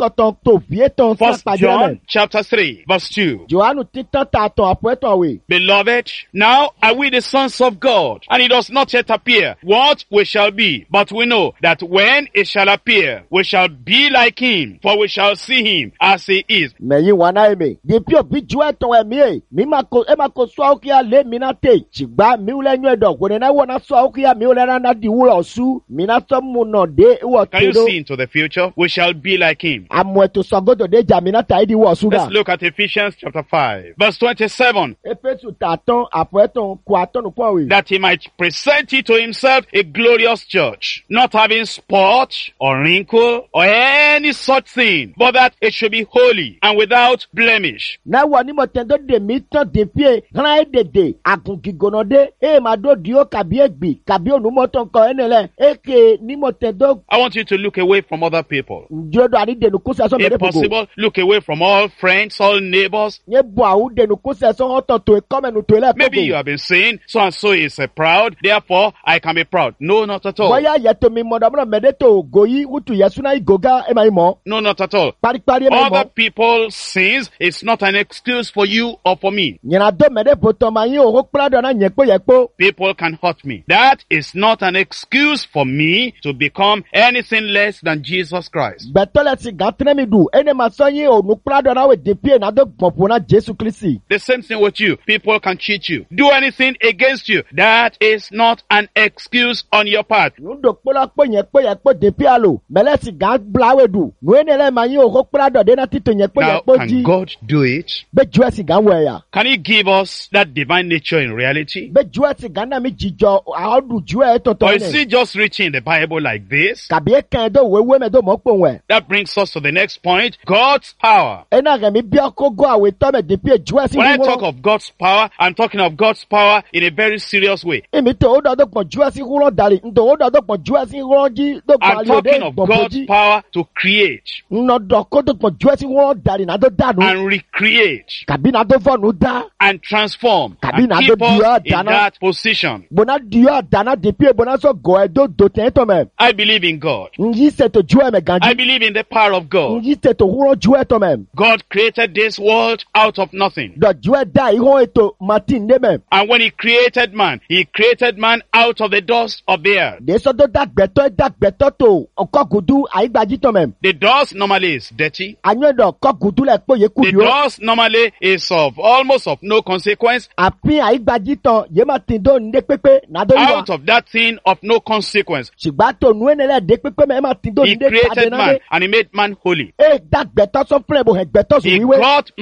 kɔtɔn tó fie tɔn First sápàdé John mɛ. chapter three, verse two. Jòhánù títàn tà tɔn àpòẹ́tàn wè. Beloved, now are we the sons of God, and it does not yet appear what we shall be. But we know that when it shall appear, we shall be like him, for we shall see him as he is. Mẹ̀yìn wà náà èmi. Dèbí òbí ju ẹ̀tàn ẹ̀mí ẹ̀. Mi máa ko ẹ máa ko sọ àwọn kíá lé mi náà tè. Ṣùgbọ́n mi ò lẹ́yìn ẹ̀dọ̀. Kò ní náà wọ́n náà sọ àwọn kíá mi ò lẹ́yìn náà di wúrọ̀ sú. Mi náà sọ mu nà dé ìwọ̀ Can you tèdó. see into the future? We shall be like him. Àmọ̀ ètò sọ̀gọ́dọ̀ dé jà mi náà tà ìdí wọ̀ súgà. Let's look at Ephesians chapter five, verse twenty-seven. Éfésù tàtán àpòẹ́tàn kò àtọ́nù pọ̀ wè. That he might present it to himself a glorious church, not having spot or wrinkle or any such thing, but that it should be holy and without blemish. Náà wọ̀ ní mo tẹ̀dọ́ dè mí tán dèpíè hàn ẹ́ dèdè àgùngìgònà dé. Ẹ máa dó di ó kàbí ègbì kàbí ònùmọ́tò nǹkan ẹ̀ nílẹ̀. Èké ní mo tẹ̀dọ́ I want you to look away from other people. ǹjọ́dọ̀ àdídènù kúnṣẹ́ sọ If mẹ́rẹ́ gbogbo. possible, look away from all friends, all neighbors. Nye bọ̀ àwọn dènù kúnṣẹ́ sọ ọ̀tọ̀ tó kọ́mẹ̀nù tó ilẹ̀ Maybe you have been saying, so and so is uh, proud, therefore I can be proud. No, not at all. Bọ́yá yẹtò mi mọ̀dọ̀mọ́dọ̀ mẹ́rẹ́ tó gòyí wútu yẹsùn ìgògá ẹ̀ máa mọ̀. No, not at all. Paripari ẹ̀ máa Other mọ̀. people's sins is not an excuse for you or for me. Nyìnàdó mẹ́rẹ́ bòtọ̀ máa yín òhó kpladọ̀ náà yẹ̀kpó yẹ̀kpó. People can hurt me. That is not an excuse for me to become anything less than Jesus Christ. Gbẹ̀tọ́lẹ̀ ti gàn tẹ́lẹ̀ mi dù. Ẹni máa sọ yín ònú kpladọ̀ náà wẹ̀ dèpíè náà dó gbọ̀npọ̀ náà Jésù Kristi. The same thing with you. People can cheat you, do anything against you. That is not an excuse on your part. Nudo kpola kpo yẹ̀kpó yẹ̀kpó dèpíè àlò. Mẹ́lẹ̀ ti gàn bláwé dù. Nù ẹni ẹlẹ́ máa yín òhó kpladọ̀ dé náà títò yẹ̀kpó Now, yẹ̀kpó can jí. God do it? Bẹ́ẹ̀ ju ẹ̀sìn gàn wẹ̀ yà. Can he give us that divine nature in reality? Bẹ́ẹ̀ ju ẹ̀sìn gàn náà mi jìjọ àọ́dù ju ẹ̀ tọ̀tọ̀ Or is ẹ̀. he just reaching the Bible like this? Kàbí ẹ̀ kàn ẹ̀ dó wéwé mẹ́ dó mọ́ pò wẹ̀. That brings us to the next point. God's power. Ẹ náà rẹ̀ mi bí ọkọ̀ gọ́ àwẹ̀ tọ́ mẹ́ dèpíè ju ẹ̀sìn When I wúrọ̀. talk of God's power, I'm talking of God's power in a very serious way. Èmi tó o dọ̀dọ̀ pọ̀ ju ẹ̀sìn wúrọ̀ dàrí. Ntò o dọ̀dọ̀ pọ̀ ju ẹ̀sìn wúrọ̀ jí dó I'm gbàlè òde talking of gbọ̀npọ̀ God's jí. power to create Nnọ̀dọ̀ kó dó pọ̀ ju ẹ̀sìn wúrọ̀ dàrí náà dó dànù. and recreate Kàbí náà dó fọ́ọ̀nù dá. and transform Kabi and na keep do us diwa in dana. that position. Bona diyo dana dèpíè bona sọ gọ̀ ẹ̀ dó dò tẹ̀ tọ̀ mẹ́. I believe in God. Nyi sètò ju ẹ̀ mẹ́ I gànjí. believe in the power of God. Nyi sètò wúrọ̀ ju ẹ̀ tọ̀ mẹ́. God created this world out of nothing. Dọ̀ ju ẹ̀ dá ihò ètò Martin dé mẹ́. And when he created man, he created man out of the dust of the earth. Dèsọ́ tó dàgbẹ̀tọ́ dàgbẹ̀tọ́ tó ọkọ̀ gùdú àyígbàjí tọ̀ mẹ́. The dust normally is dirty. Ànyọ̀dọ̀ ọkọ̀ gùdú lẹ̀ kpó yẹ kú The yó. dust normally is of almost of no consequence. Àpín àyígbàjí tọ̀ yé ma ti dó ndé pépé nàdó yíwa. Out of that thing of no consequence, Ṣùgbọ́n tó nu ẹni lẹ̀ dé pépé mẹ́ ẹ ma ti dó he ndé created kàdé náà man dé. and he made man holy. E dàgbẹ̀tọ́ sọ fúnlẹ̀ bò hẹ̀ gbẹ̀tọ́ He sùn wíwé. got